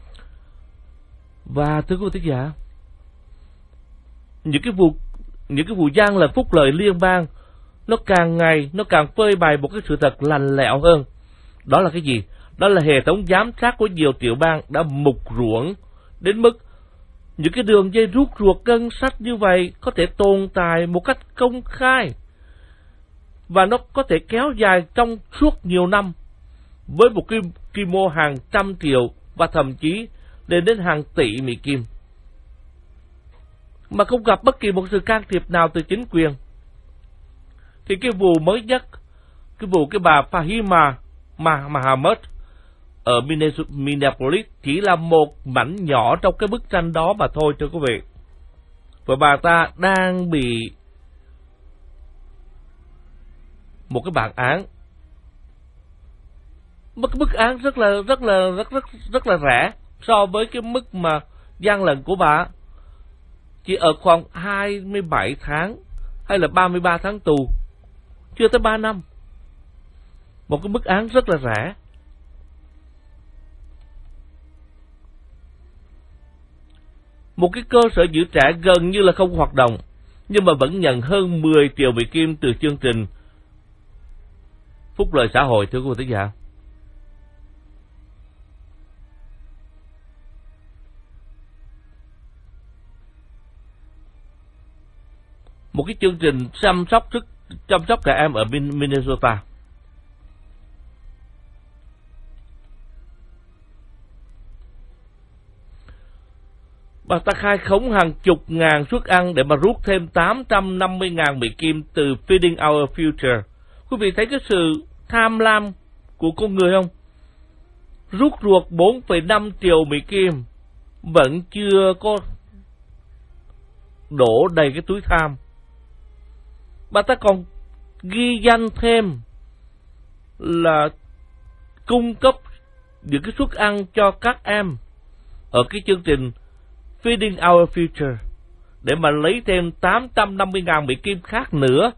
Và thưa quý vị tác giả, những cái vụ những cái vụ gian lận phúc lợi liên bang nó càng ngày nó càng phơi bày một cái sự thật lành lẹo hơn. Đó là cái gì? Đó là hệ thống giám sát của nhiều tiểu bang đã mục ruỗng đến mức những cái đường dây rút ruột ngân sách như vậy có thể tồn tại một cách công khai, và nó có thể kéo dài trong suốt nhiều năm với một cái quy mô hàng trăm triệu và thậm chí lên đến hàng tỷ Mỹ Kim, mà không gặp bất kỳ một sự can thiệp nào từ chính quyền. Thì cái vụ mới nhất, cái vụ cái bà Fahima Mahamud ở Minneapolis chỉ là một mảnh nhỏ trong cái bức tranh đó mà thôi, thưa quý vị. Và bà ta đang bị một cái bản án, một cái mức án rất là rất là rất rất rất là rẻ so với cái mức mà gian lận của bà, chỉ ở khoảng hai mươi bảy tháng hay là ba mươi ba tháng tù, chưa tới ba năm. Một cái mức án rất là rẻ. Một cái cơ sở giữ trẻ gần như là không hoạt động, nhưng mà vẫn nhận hơn mười triệu Mỹ Kim từ chương trình phúc lợi xã hội, thưa quý vị khán giả. Một cái chương trình chăm sóc sức chăm sóc trẻ em ở Minnesota. Bà ta khai khống hàng chục ngàn suất ăn để mà rút thêm tám trăm năm mươi ngàn Mỹ Kim từ Feeding Our Future. Quý vị thấy cái sự tham lam của con người không? Rút ruột bốn phẩy năm triệu Mỹ Kim vẫn chưa có đổ đầy cái túi tham. Bà ta còn ghi danh thêm là cung cấp những cái suất ăn cho các em ở cái chương trình Feeding Our Future để mà lấy thêm tám trăm năm mươi ngàn Mỹ Kim khác nữa.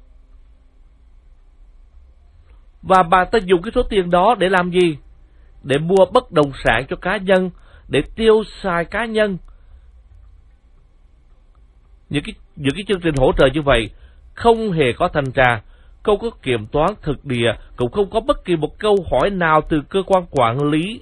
Và bà ta dùng cái số tiền đó để làm gì? Để mua bất động sản cho cá nhân, để tiêu xài cá nhân. Những cái, những cái chương trình hỗ trợ như vậy không hề có thanh tra, không có kiểm toán thực địa, cũng không có bất kỳ một câu hỏi nào từ cơ quan quản lý.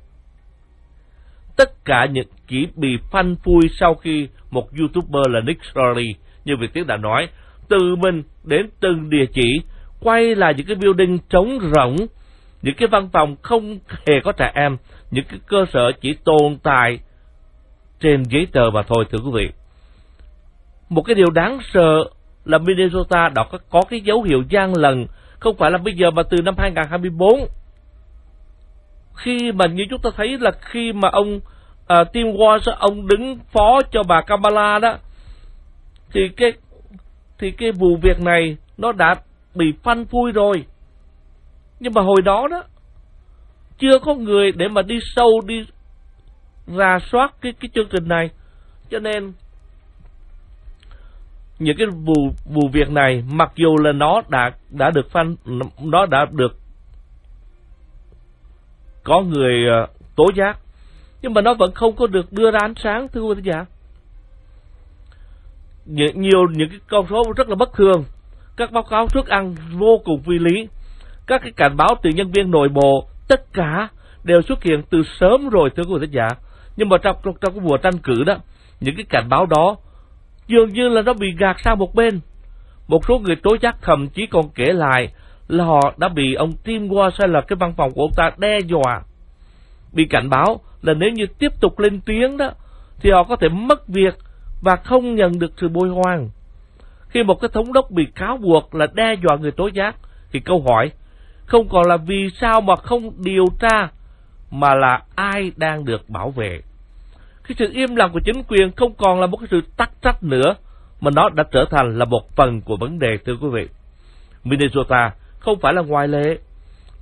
Tất cả những chỉ bị phanh phui sau khi một YouTuber là Nick Story, như Việt Tiến đã nói, từ mình đến từng địa chỉ, quay lại những cái building trống rỗng, những cái văn phòng không hề có trẻ em, những cái cơ sở chỉ tồn tại trên giấy tờ mà thôi, thưa quý vị. Một cái điều đáng sợ là Minnesota đã có, có cái dấu hiệu gian lận, không phải là bây giờ mà từ năm hai nghìn không trăm hai mươi tư. Khi mà như chúng ta thấy là khi mà ông uh, Tim Walz, ông đứng phó cho bà Kamala đó, thì cái thì cái vụ việc này nó đã bị phanh phui rồi. Nhưng mà hồi đó đó chưa có người để mà đi sâu, đi rà soát cái cái chương trình này, cho nên những cái vụ vụ việc này mặc dù là nó đã đã được phanh, nó đã được có người uh, tố giác, nhưng mà nó vẫn không có được đưa ra ánh sáng, thưa quý vị giả. Nhiều, nhiều những cái con số rất là bất thường, các báo cáo suất ăn vô cùng phi lý, các cái cảnh báo từ nhân viên nội bộ, tất cả đều xuất hiện từ sớm rồi, thưa quý vị giả. Nhưng mà trong, trong, trong cái mùa tranh cử đó, những cái cảnh báo đó dường như là nó bị gạt sang một bên. Một số người tố giác thậm chí còn kể lại là họ đã bị ông Tim Walz hay là cái văn phòng của ông ta đe dọa, bị cảnh báo là nếu như tiếp tục lên tiếng đó thì họ có thể mất việc và không nhận được sự bồi hoàn. Khi một cái thống đốc bị cáo buộc là đe dọa người tố giác thì câu hỏi không còn là vì sao mà không điều tra, mà là ai đang được bảo vệ. Cái sự im lặng của chính quyền không còn là một cái sự tắc trách nữa, mà nó đã trở thành là một phần của vấn đề, thưa quý vị. Minnesota không phải là ngoại lệ.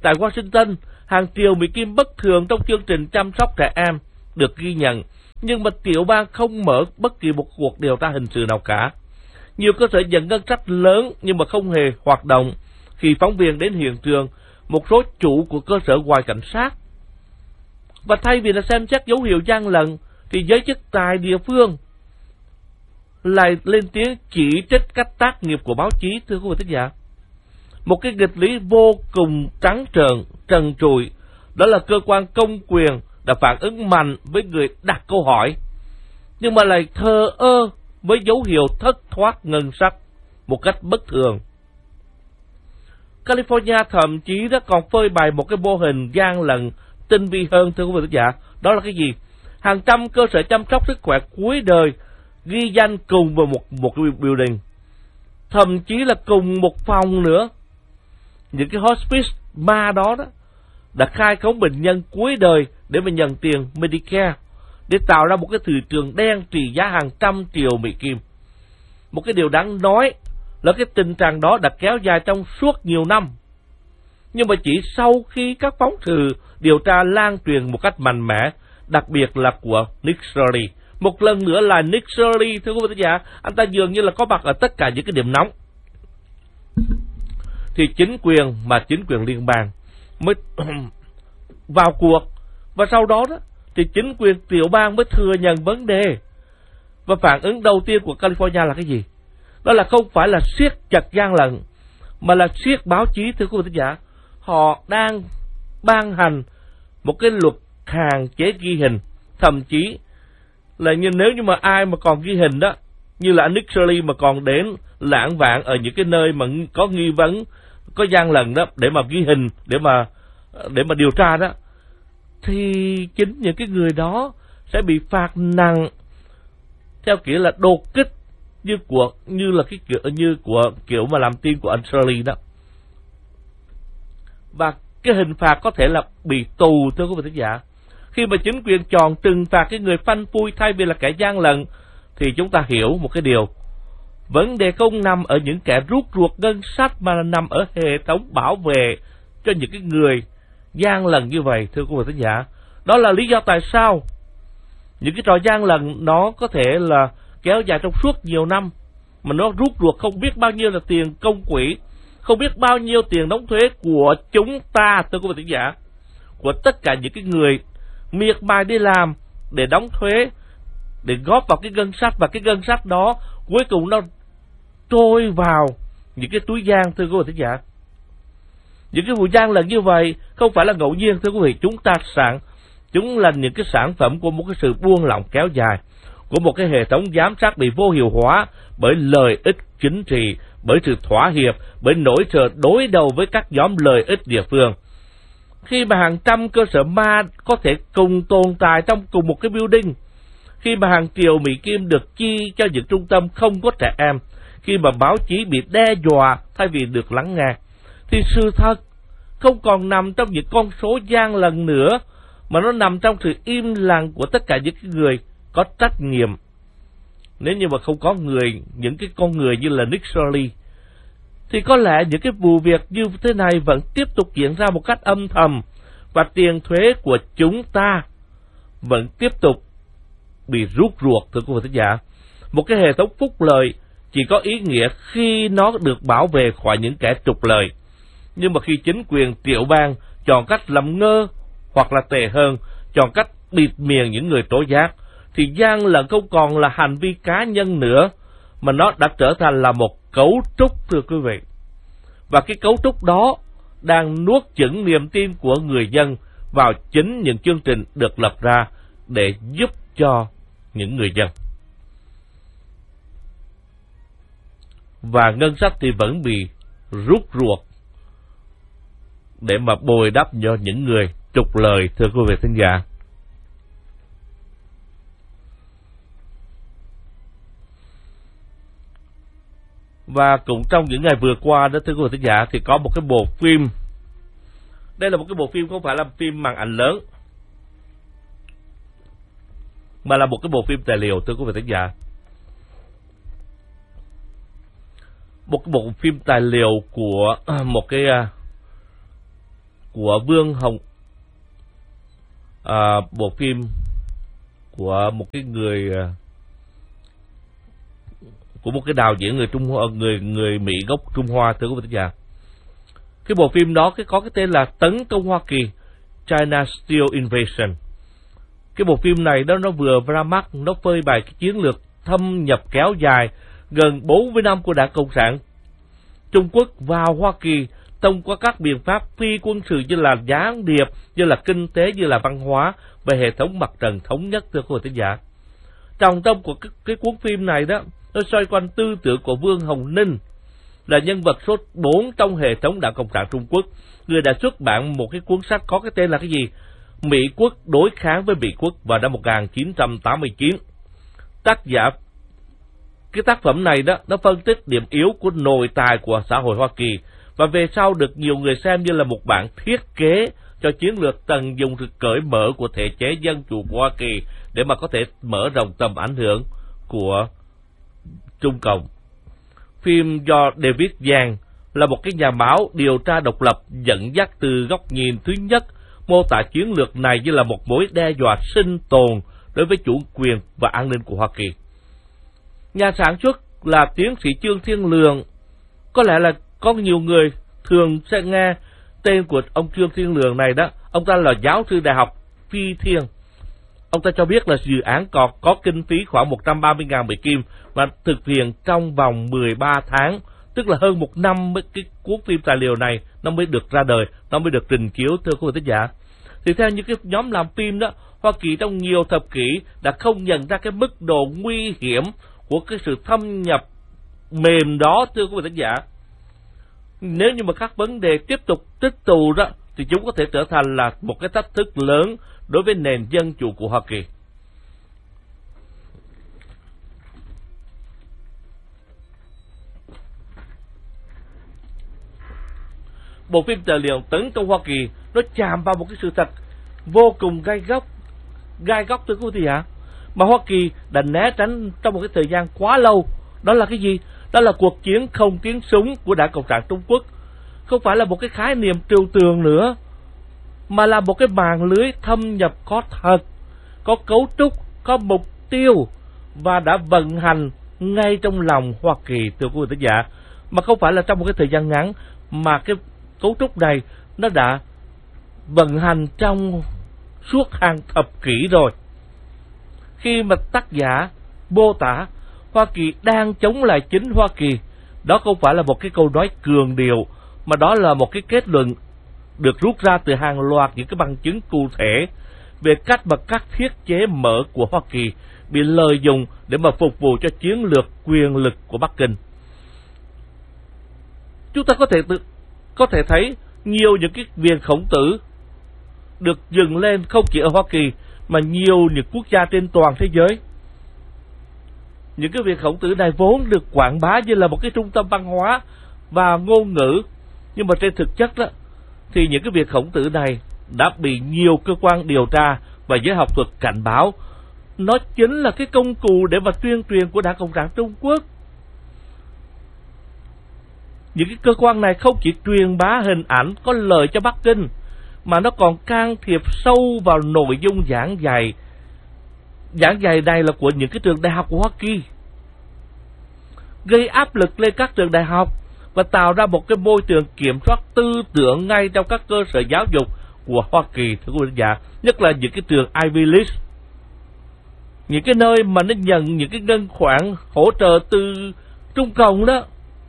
Tại Washington, hàng triệu Mỹ Kim bất thường trong chương trình chăm sóc trẻ em được ghi nhận, nhưng mà tiểu bang không mở bất kỳ một cuộc điều tra hình sự nào cả. Nhiều cơ sở nhận ngân sách lớn nhưng mà không hề hoạt động. Khi phóng viên đến hiện trường, một số chủ của cơ sở gọi cảnh sát. Và thay vì là xem xét dấu hiệu gian lận, thì giới chức tại địa phương lại lên tiếng chỉ trích cách tác nghiệp của báo chí, thưa quý vị thính giả. Một cái nghịch lý vô cùng trắng trợn, trần trụi, đó là cơ quan công quyền đã phản ứng mạnh với người đặt câu hỏi, nhưng mà lại thờ ơ với dấu hiệu thất thoát ngân sách một cách bất thường. California thậm chí đã còn phơi bày một cái mô hình gian lận tinh vi hơn, thưa quý vị thính giả. Đó là cái gì? Hàng trăm cơ sở chăm sóc sức khỏe cuối đời ghi danh cùng vào một một cái building, thậm chí là cùng một phòng nữa. Những cái hospice ma đó đó đã khai khống bệnh nhân cuối đời để mà nhận tiền Medicare, để tạo ra một cái thị trường đen trị giá hàng trăm triệu Mỹ Kim. Một cái điều đáng nói là cái tình trạng đó đã kéo dài trong suốt nhiều năm. Nhưng mà chỉ sau khi các phóng sự điều tra lan truyền một cách mạnh mẽ, đặc biệt là của Nick Shirley. Một lần nữa là Nick Shirley, thưa quý vị thính giả, anh ta dường như là có mặt ở tất cả những cái điểm nóng. Thì chính quyền mà chính quyền liên bang mới vào cuộc, và sau đó đó thì chính quyền tiểu bang mới thừa nhận vấn đề. Và phản ứng đầu tiên của California là cái gì? Đó là không phải là siết chặt gian lận, mà là siết báo chí, thưa quý vị thính giả. Họ đang ban hành một cái luật hạn chế ghi hình, thậm chí là như nếu như mà ai mà còn ghi hình đó, như là anh Nick Shirley mà còn đến lãng vạn ở những cái nơi mà có nghi vấn có gian lận đó để mà ghi hình, để mà để mà điều tra đó, thì chính những cái người đó sẽ bị phạt nặng theo kiểu là đột kích, như của như là cái kiểu như của kiểu mà làm tin của anh Shirley đó. Và cái hình phạt có thể là bị tù, thưa quý vị thính giả. Khi mà chính quyền chọn trừng phạt cái người phanh phui thay vì là kẻ gian lận, thì chúng ta hiểu một cái điều: vấn đề không nằm ở những kẻ rút ruột ngân sách, mà là nằm ở hệ thống bảo vệ cho những cái người gian lận như vậy, thưa quý vị thính giả. Đó là lý do tại sao những cái trò gian lận nó có thể là kéo dài trong suốt nhiều năm, mà nó rút ruột không biết bao nhiêu là tiền công quỹ, không biết bao nhiêu tiền đóng thuế của chúng ta, thưa quý vị thính giả, của tất cả những cái người miệt mài đi làm để đóng thuế, để góp vào cái ngân sách, và cái ngân sách đó cuối cùng nó trôi vào những cái túi giang, thưa quý vị thính giả. Những cái vụ gian lận như vậy không phải là ngẫu nhiên, thưa quý vị. Chúng ta sản chúng là những cái sản phẩm của một cái sự buông lỏng kéo dài, của một cái hệ thống giám sát bị vô hiệu hóa bởi lợi ích chính trị, bởi sự thỏa hiệp, bởi nỗi sợ đối đầu với các nhóm lợi ích địa phương. Khi mà hàng trăm cơ sở ma có thể cùng tồn tại trong cùng một cái building, khi mà hàng triệu Mỹ Kim được chi cho những trung tâm không có trẻ em, khi mà báo chí bị đe dọa thay vì được lắng nghe, thì sự thật không còn nằm trong những con số gian lận nữa, mà nó nằm trong sự im lặng của tất cả những người có trách nhiệm. Nếu như mà không có người, những cái con người như là Nick Shirley, thì có lẽ những cái vụ việc như thế này vẫn tiếp tục diễn ra một cách âm thầm, và tiền thuế của chúng ta vẫn tiếp tục bị rút ruột, thưa quý vị thính giả. Một cái hệ thống phúc lợi chỉ có ý nghĩa khi nó được bảo vệ khỏi những kẻ trục lợi. Nhưng mà khi chính quyền tiểu bang chọn cách làm ngơ, hoặc là tệ hơn, chọn cách bịt miệng những người tố giác, thì gian lận không còn là hành vi cá nhân nữa, mà nó đã trở thành là một cấu trúc, thưa quý vị. Và cái cấu trúc đó đang nuốt chửng niềm tin của người dân vào chính những chương trình được lập ra để giúp cho những người dân. Và ngân sách thì vẫn bị rút ruột để mà bồi đắp cho những người trục lợi, thưa quý vị thính giả. Và cũng trong những ngày vừa qua đó, thưa quý vị thính giả, thì có một cái bộ phim. Đây là một cái bộ phim không phải là phim màn ảnh lớn, mà là một cái bộ phim tài liệu, thưa quý vị thính giả. Một cái bộ phim tài liệu của một cái của Vương Hồng, à, bộ phim của một cái người của một cái đạo diễn người Trung Hoa, người người Mỹ gốc Trung Hoa, thưa quý vị thính giả. Cái bộ phim đó cái có cái tên là Tấn công Hoa Kỳ, China Steel Invasion. Cái bộ phim này đó nó vừa ra mắt, nó phơi bày cái chiến lược thâm nhập kéo dài gần bốn mươi năm của Đảng Cộng sản Trung Quốc vào Hoa Kỳ thông qua các biện pháp phi quân sự như là gián điệp, như là kinh tế, như là văn hóa về hệ thống mặt trận thống nhất, thưa quý vị thính giả. Trọng tâm của cái, cái cuốn phim này đó nó xoay quanh tư tưởng của Vương Hồng Ninh, là nhân vật số bốn trong hệ thống Đảng Cộng sản Trung Quốc, người đã xuất bản một cái cuốn sách có cái tên là cái gì? Mỹ Quốc đối kháng với Mỹ Quốc vào năm một nghìn chín trăm tám mươi chín. Tác giả cái tác phẩm này đó nó phân tích điểm yếu của nội tại của xã hội Hoa Kỳ, và về sau được nhiều người xem như là một bản thiết kế cho chiến lược tận dụng sự cởi mở của thể chế dân chủ của Hoa Kỳ để mà có thể mở rộng tầm ảnh hưởng của Trung Cộng. Phim do David Yang là một cái nhà báo điều tra độc lập dẫn dắt từ góc nhìn thứ nhất, mô tả chiến lược này như là một mối đe dọa sinh tồn đối với chủ quyền và an ninh của Hoa Kỳ. Nhà sản xuất là tiến sĩ Trương Thiên Lượng. Có lẽ là có nhiều người thường sẽ nghe tên của ông Trương Thiên Lượng này đó. Ông ta là giáo sư đại học Phi Thiên. Ông ta cho biết là dự án có, có kinh phí khoảng một trăm ba mươi nghìn Mỹ Kim và thực hiện trong vòng mười ba tháng, tức là hơn một năm mới cái cuốn phim tài liệu này nó mới được ra đời, nó mới được trình chiếu, thưa quý vị thính giả. Thì theo những cái nhóm làm phim đó, Hoa Kỳ trong nhiều thập kỷ đã không nhận ra cái mức độ nguy hiểm của cái sự thâm nhập mềm đó, thưa quý vị thính giả. Nếu như mà các vấn đề tiếp tục tích tụ đó thì chúng có thể trở thành là một cái thách thức lớn đối với nền dân chủ của Hoa Kỳ. Bộ phim tài liệu Tấn công Hoa Kỳ nó chạm vào một cái sự thật vô cùng gai góc, gai góc thưa quý vị ạ, mà Hoa Kỳ đã né tránh trong một cái thời gian quá lâu. Đó là cái gì? Đó là cuộc chiến không tiếng súng của Đảng Cộng sản Trung Quốc. Không phải là một cái khái niệm trừu tượng nữa, mà là một cái mạng lưới thâm nhập có thật, có cấu trúc, có mục tiêu và đã vận hành ngay trong lòng Hoa Kỳ, thưa quý vị thính giả. Mà không phải là trong một cái thời gian ngắn, mà cái cấu trúc này nó đã vận hành trong suốt hàng thập kỷ rồi. Khi mà tác giả mô tả Hoa Kỳ đang chống lại chính Hoa Kỳ, đó không phải là một cái câu nói cường điệu, mà đó là một cái kết luận được rút ra từ hàng loạt những cái bằng chứng cụ thể về cách mà các thiết chế mở của Hoa Kỳ bị lợi dụng để mà phục vụ cho chiến lược quyền lực của Bắc Kinh. Chúng ta có thể tự, có thể thấy nhiều những cái viện khổng tử được dựng lên không chỉ ở Hoa Kỳ mà nhiều những quốc gia trên toàn thế giới. Những cái viện khổng tử này vốn được quảng bá như là một cái trung tâm văn hóa và ngôn ngữ, nhưng mà trên thực chất đó thì những cái viện khổng tử này đã bị nhiều cơ quan điều tra và giới học thuật cảnh báo nó chính là cái công cụ để mà tuyên truyền của Đảng Cộng sản Trung Quốc. Những cái cơ quan này không chỉ truyền bá hình ảnh có lợi cho Bắc Kinh, mà nó còn can thiệp sâu vào nội dung giảng dạy. Giảng dạy này là của những cái trường đại học của Hoa Kỳ, gây áp lực lên các trường đại học và tạo ra một cái môi trường kiểm soát tư tưởng ngay trong các cơ sở giáo dục của Hoa Kỳ, thưa quý vị giả, nhất là những cái trường Ivy League, những cái nơi mà nó nhận những cái ngân khoản hỗ trợ từ Trung Cộng đó.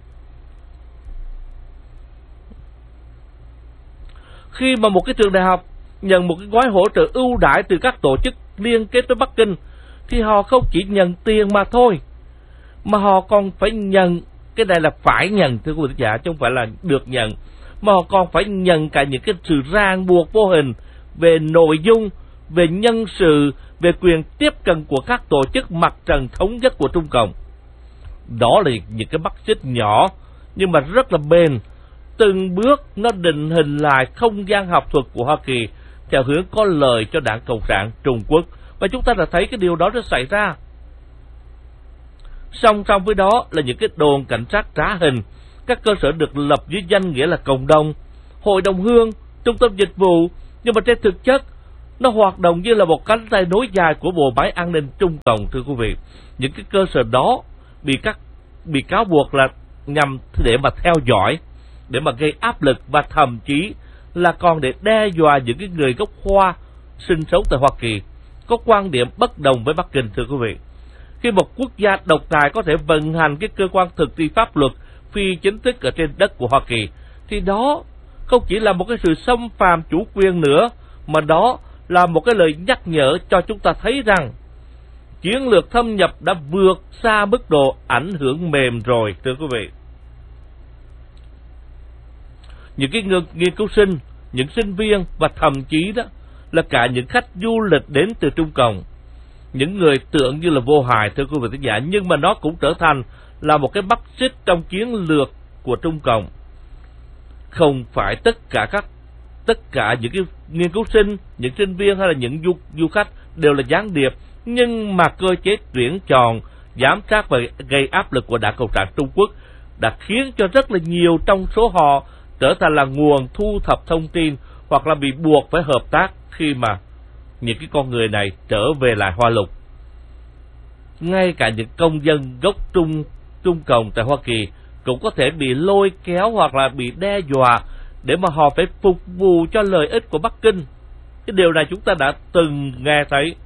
Khi mà một cái trường đại học nhận một cái gói hỗ trợ ưu đãi từ các tổ chức liên kết với Bắc Kinh, thì họ không chỉ nhận tiền mà thôi, mà họ còn phải nhận, cái này là phải nhận thưa quý vị giả, chứ không phải là được nhận, mà họ còn phải nhận cả những cái sự ràng buộc vô hình về nội dung, về nhân sự, về quyền tiếp cận của các tổ chức mặt trận thống nhất của Trung Cộng. Đó là những cái mắt xích nhỏ nhưng mà rất là bền, từng bước nó định hình lại không gian học thuật của Hoa Kỳ theo hướng có lợi cho Đảng Cộng sản Trung Quốc, và chúng ta đã thấy cái điều đó đã xảy ra. Song song với đó là những cái đồn cảnh sát trá hình, các cơ sở được lập dưới danh nghĩa là cộng đồng, hội đồng hương, trung tâm dịch vụ, nhưng mà trên thực chất nó hoạt động như là một cánh tay nối dài của bộ máy an ninh Trung Cộng, thưa quý vị. Những cái cơ sở đó bị các bị cáo buộc là nhằm để mà theo dõi, để mà gây áp lực và thậm chí là còn để đe dọa những cái người gốc Hoa sinh sống tại Hoa Kỳ có quan điểm bất đồng với Bắc Kinh, thưa quý vị. Khi một quốc gia độc tài có thể vận hành cái cơ quan thực thi pháp luật phi chính thức ở trên đất của Hoa Kỳ, thì đó không chỉ là một cái sự xâm phạm chủ quyền nữa, mà đó là một cái lời nhắc nhở cho chúng ta thấy rằng chiến lược thâm nhập đã vượt xa mức độ ảnh hưởng mềm rồi, thưa quý vị. Những cái nghiên cứu sinh, những sinh viên và thậm chí đó là cả những khách du lịch đến từ Trung Cộng, những người tưởng như là vô hại, thưa quý vị thính giả, nhưng mà nó cũng trở thành là một cái mắt xích trong chiến lược của Trung Cộng. Không phải tất cả các tất cả những cái nghiên cứu sinh, những sinh viên hay là những du, du khách đều là gián điệp, nhưng mà cơ chế tuyển chọn, giám sát và gây áp lực của Đảng Cộng sản Trung Quốc đã khiến cho rất là nhiều trong số họ trở thành là nguồn thu thập thông tin, hoặc là bị buộc phải hợp tác khi mà những cái con người này trở về lại Hoa Lục. Ngay cả những công dân gốc Trung Trung Cộng tại Hoa Kỳ cũng có thể bị lôi kéo hoặc là bị đe dọa để mà họ phải phục vụ cho lợi ích của Bắc Kinh. Cái điều này chúng ta đã từng nghe thấy.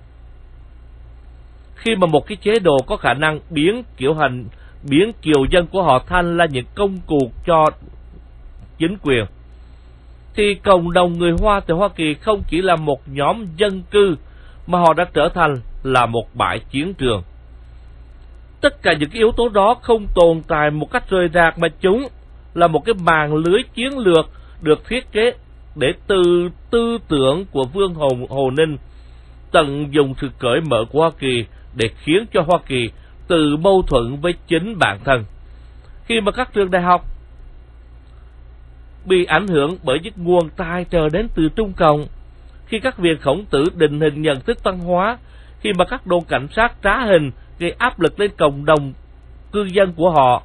Khi mà một cái chế độ có khả năng biến kiểu hành biến kiều dân của họ thành là những công cụ cho chính quyền, thì cộng đồng người Hoa tại Hoa Kỳ không chỉ là một nhóm dân cư, mà họ đã trở thành là một bãi chiến trường. Tất cả những cái yếu tố đó không tồn tại một cách rời rạc, mà chúng là một cái mạng lưới chiến lược được thiết kế để từ tư tưởng của Vương Hồ, Hồ Ninh tận dụng sự cởi mở của Hoa Kỳ để khiến cho Hoa Kỳ tự mâu thuẫn với chính bản thân. Khi mà các trường đại học bị ảnh hưởng bởi những nguồn tài trợ đến từ Trung Cộng, khi các viện Khổng Tử định hình nhận thức văn hóa, khi mà các đồn cảnh sát trá hình gây áp lực lên cộng đồng cư dân của họ,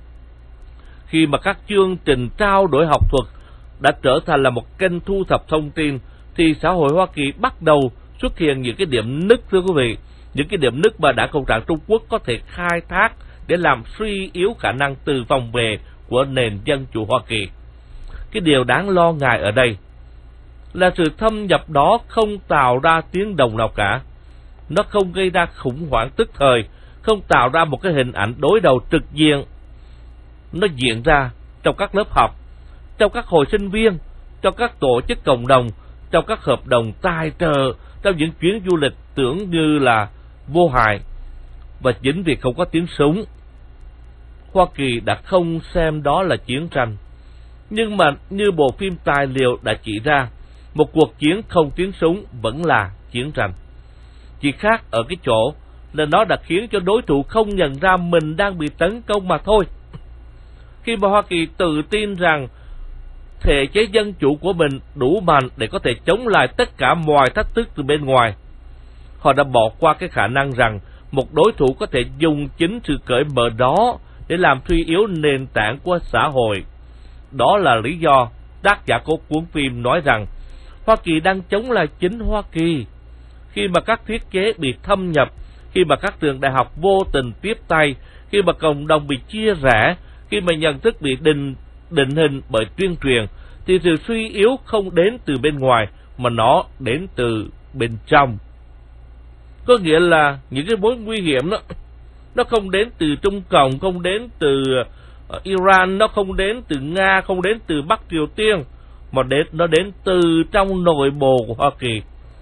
khi mà các chương trình trao đổi học thuật đã trở thành là một kênh thu thập thông tin, thì xã hội Hoa Kỳ bắt đầu xuất hiện những cái điểm nứt, thưa quý vị, những cái điểm nứt mà Đảng Cộng sản Trung Quốc có thể khai thác để làm suy yếu khả năng từ vòng về của nền dân chủ Hoa Kỳ. Cái điều đáng lo ngại ở đây là sự thâm nhập đó không tạo ra tiếng động nào cả. Nó không gây ra khủng hoảng tức thời, không tạo ra một cái hình ảnh đối đầu trực diện. Nó diễn ra trong các lớp học, trong các hội sinh viên, trong các tổ chức cộng đồng, trong các hợp đồng tài trợ, trong những chuyến du lịch tưởng như là vô hại. Và chính vì không có tiếng súng, Hoa Kỳ đã không xem đó là chiến tranh. Nhưng mà như bộ phim tài liệu đã chỉ ra, một cuộc chiến không tiếng súng vẫn là chiến tranh. Chỉ khác ở cái chỗ là nó đã khiến cho đối thủ không nhận ra mình đang bị tấn công mà thôi. Khi mà Hoa Kỳ tự tin rằng thể chế dân chủ của mình đủ mạnh để có thể chống lại tất cả mọi thách thức từ bên ngoài, họ đã bỏ qua cái khả năng rằng một đối thủ có thể dùng chính sự cởi mở đó để làm suy yếu nền tảng của xã hội. Đó là lý do tác giả của cuốn phim nói rằng Hoa Kỳ đang chống lại chính Hoa Kỳ. Khi mà các thiết chế bị thâm nhập, khi mà các trường đại học vô tình tiếp tay, khi mà cộng đồng bị chia rẽ, khi mà nhận thức bị định, định hình bởi tuyên truyền, thì sự suy yếu không đến từ bên ngoài, mà nó đến từ bên trong. Có nghĩa là những cái mối nguy hiểm đó, nó không đến từ Trung Cộng, không đến từ Iran, nó không đến từ Nga, không đến từ Bắc Triều Tiên, mà đến, nó đến từ trong nội bộ của Hoa Kỳ,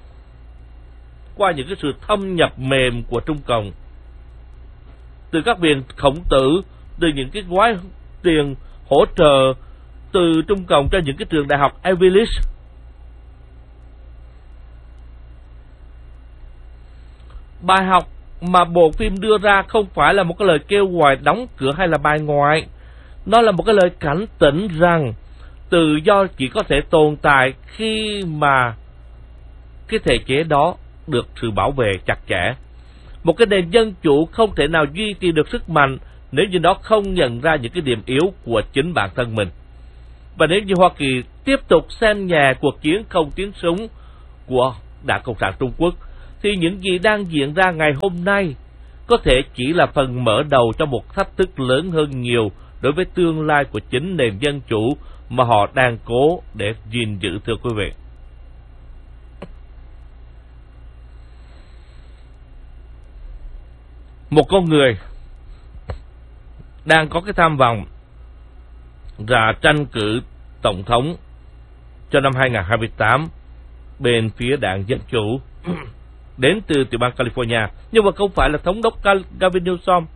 qua những cái sự thâm nhập mềm của Trung Cộng, từ các viện Khổng Tử, từ những cái gói tiền hỗ trợ từ Trung Cộng cho những cái trường đại học Ivy League. Bài học mà bộ phim đưa ra không phải là một cái lời kêu gọi đóng cửa hay là bài ngoại. Nó là một cái lời cảnh tỉnh rằng tự do chỉ có thể tồn tại khi mà cái thể chế đó được sự bảo vệ chặt chẽ. Một cái nền dân chủ không thể nào duy trì được sức mạnh nếu như nó không nhận ra những cái điểm yếu của chính bản thân mình. Và nếu như Hoa Kỳ tiếp tục xem nhẹ cuộc chiến không tiếng súng của Đảng Cộng sản Trung Quốc, thì những gì đang diễn ra ngày hôm nay có thể chỉ là phần mở đầu cho một thách thức lớn hơn nhiều đối với tương lai của chính nền dân chủ mà họ đang cố để gìn giữ, thưa quý vị. Một con người đang có cái tham vọng ra tranh cử tổng thống cho năm hai nghìn không trăm hai mươi tám bên phía đảng Dân Chủ đến từ tiểu bang California, nhưng mà không phải là thống đốc Gavin Newsom,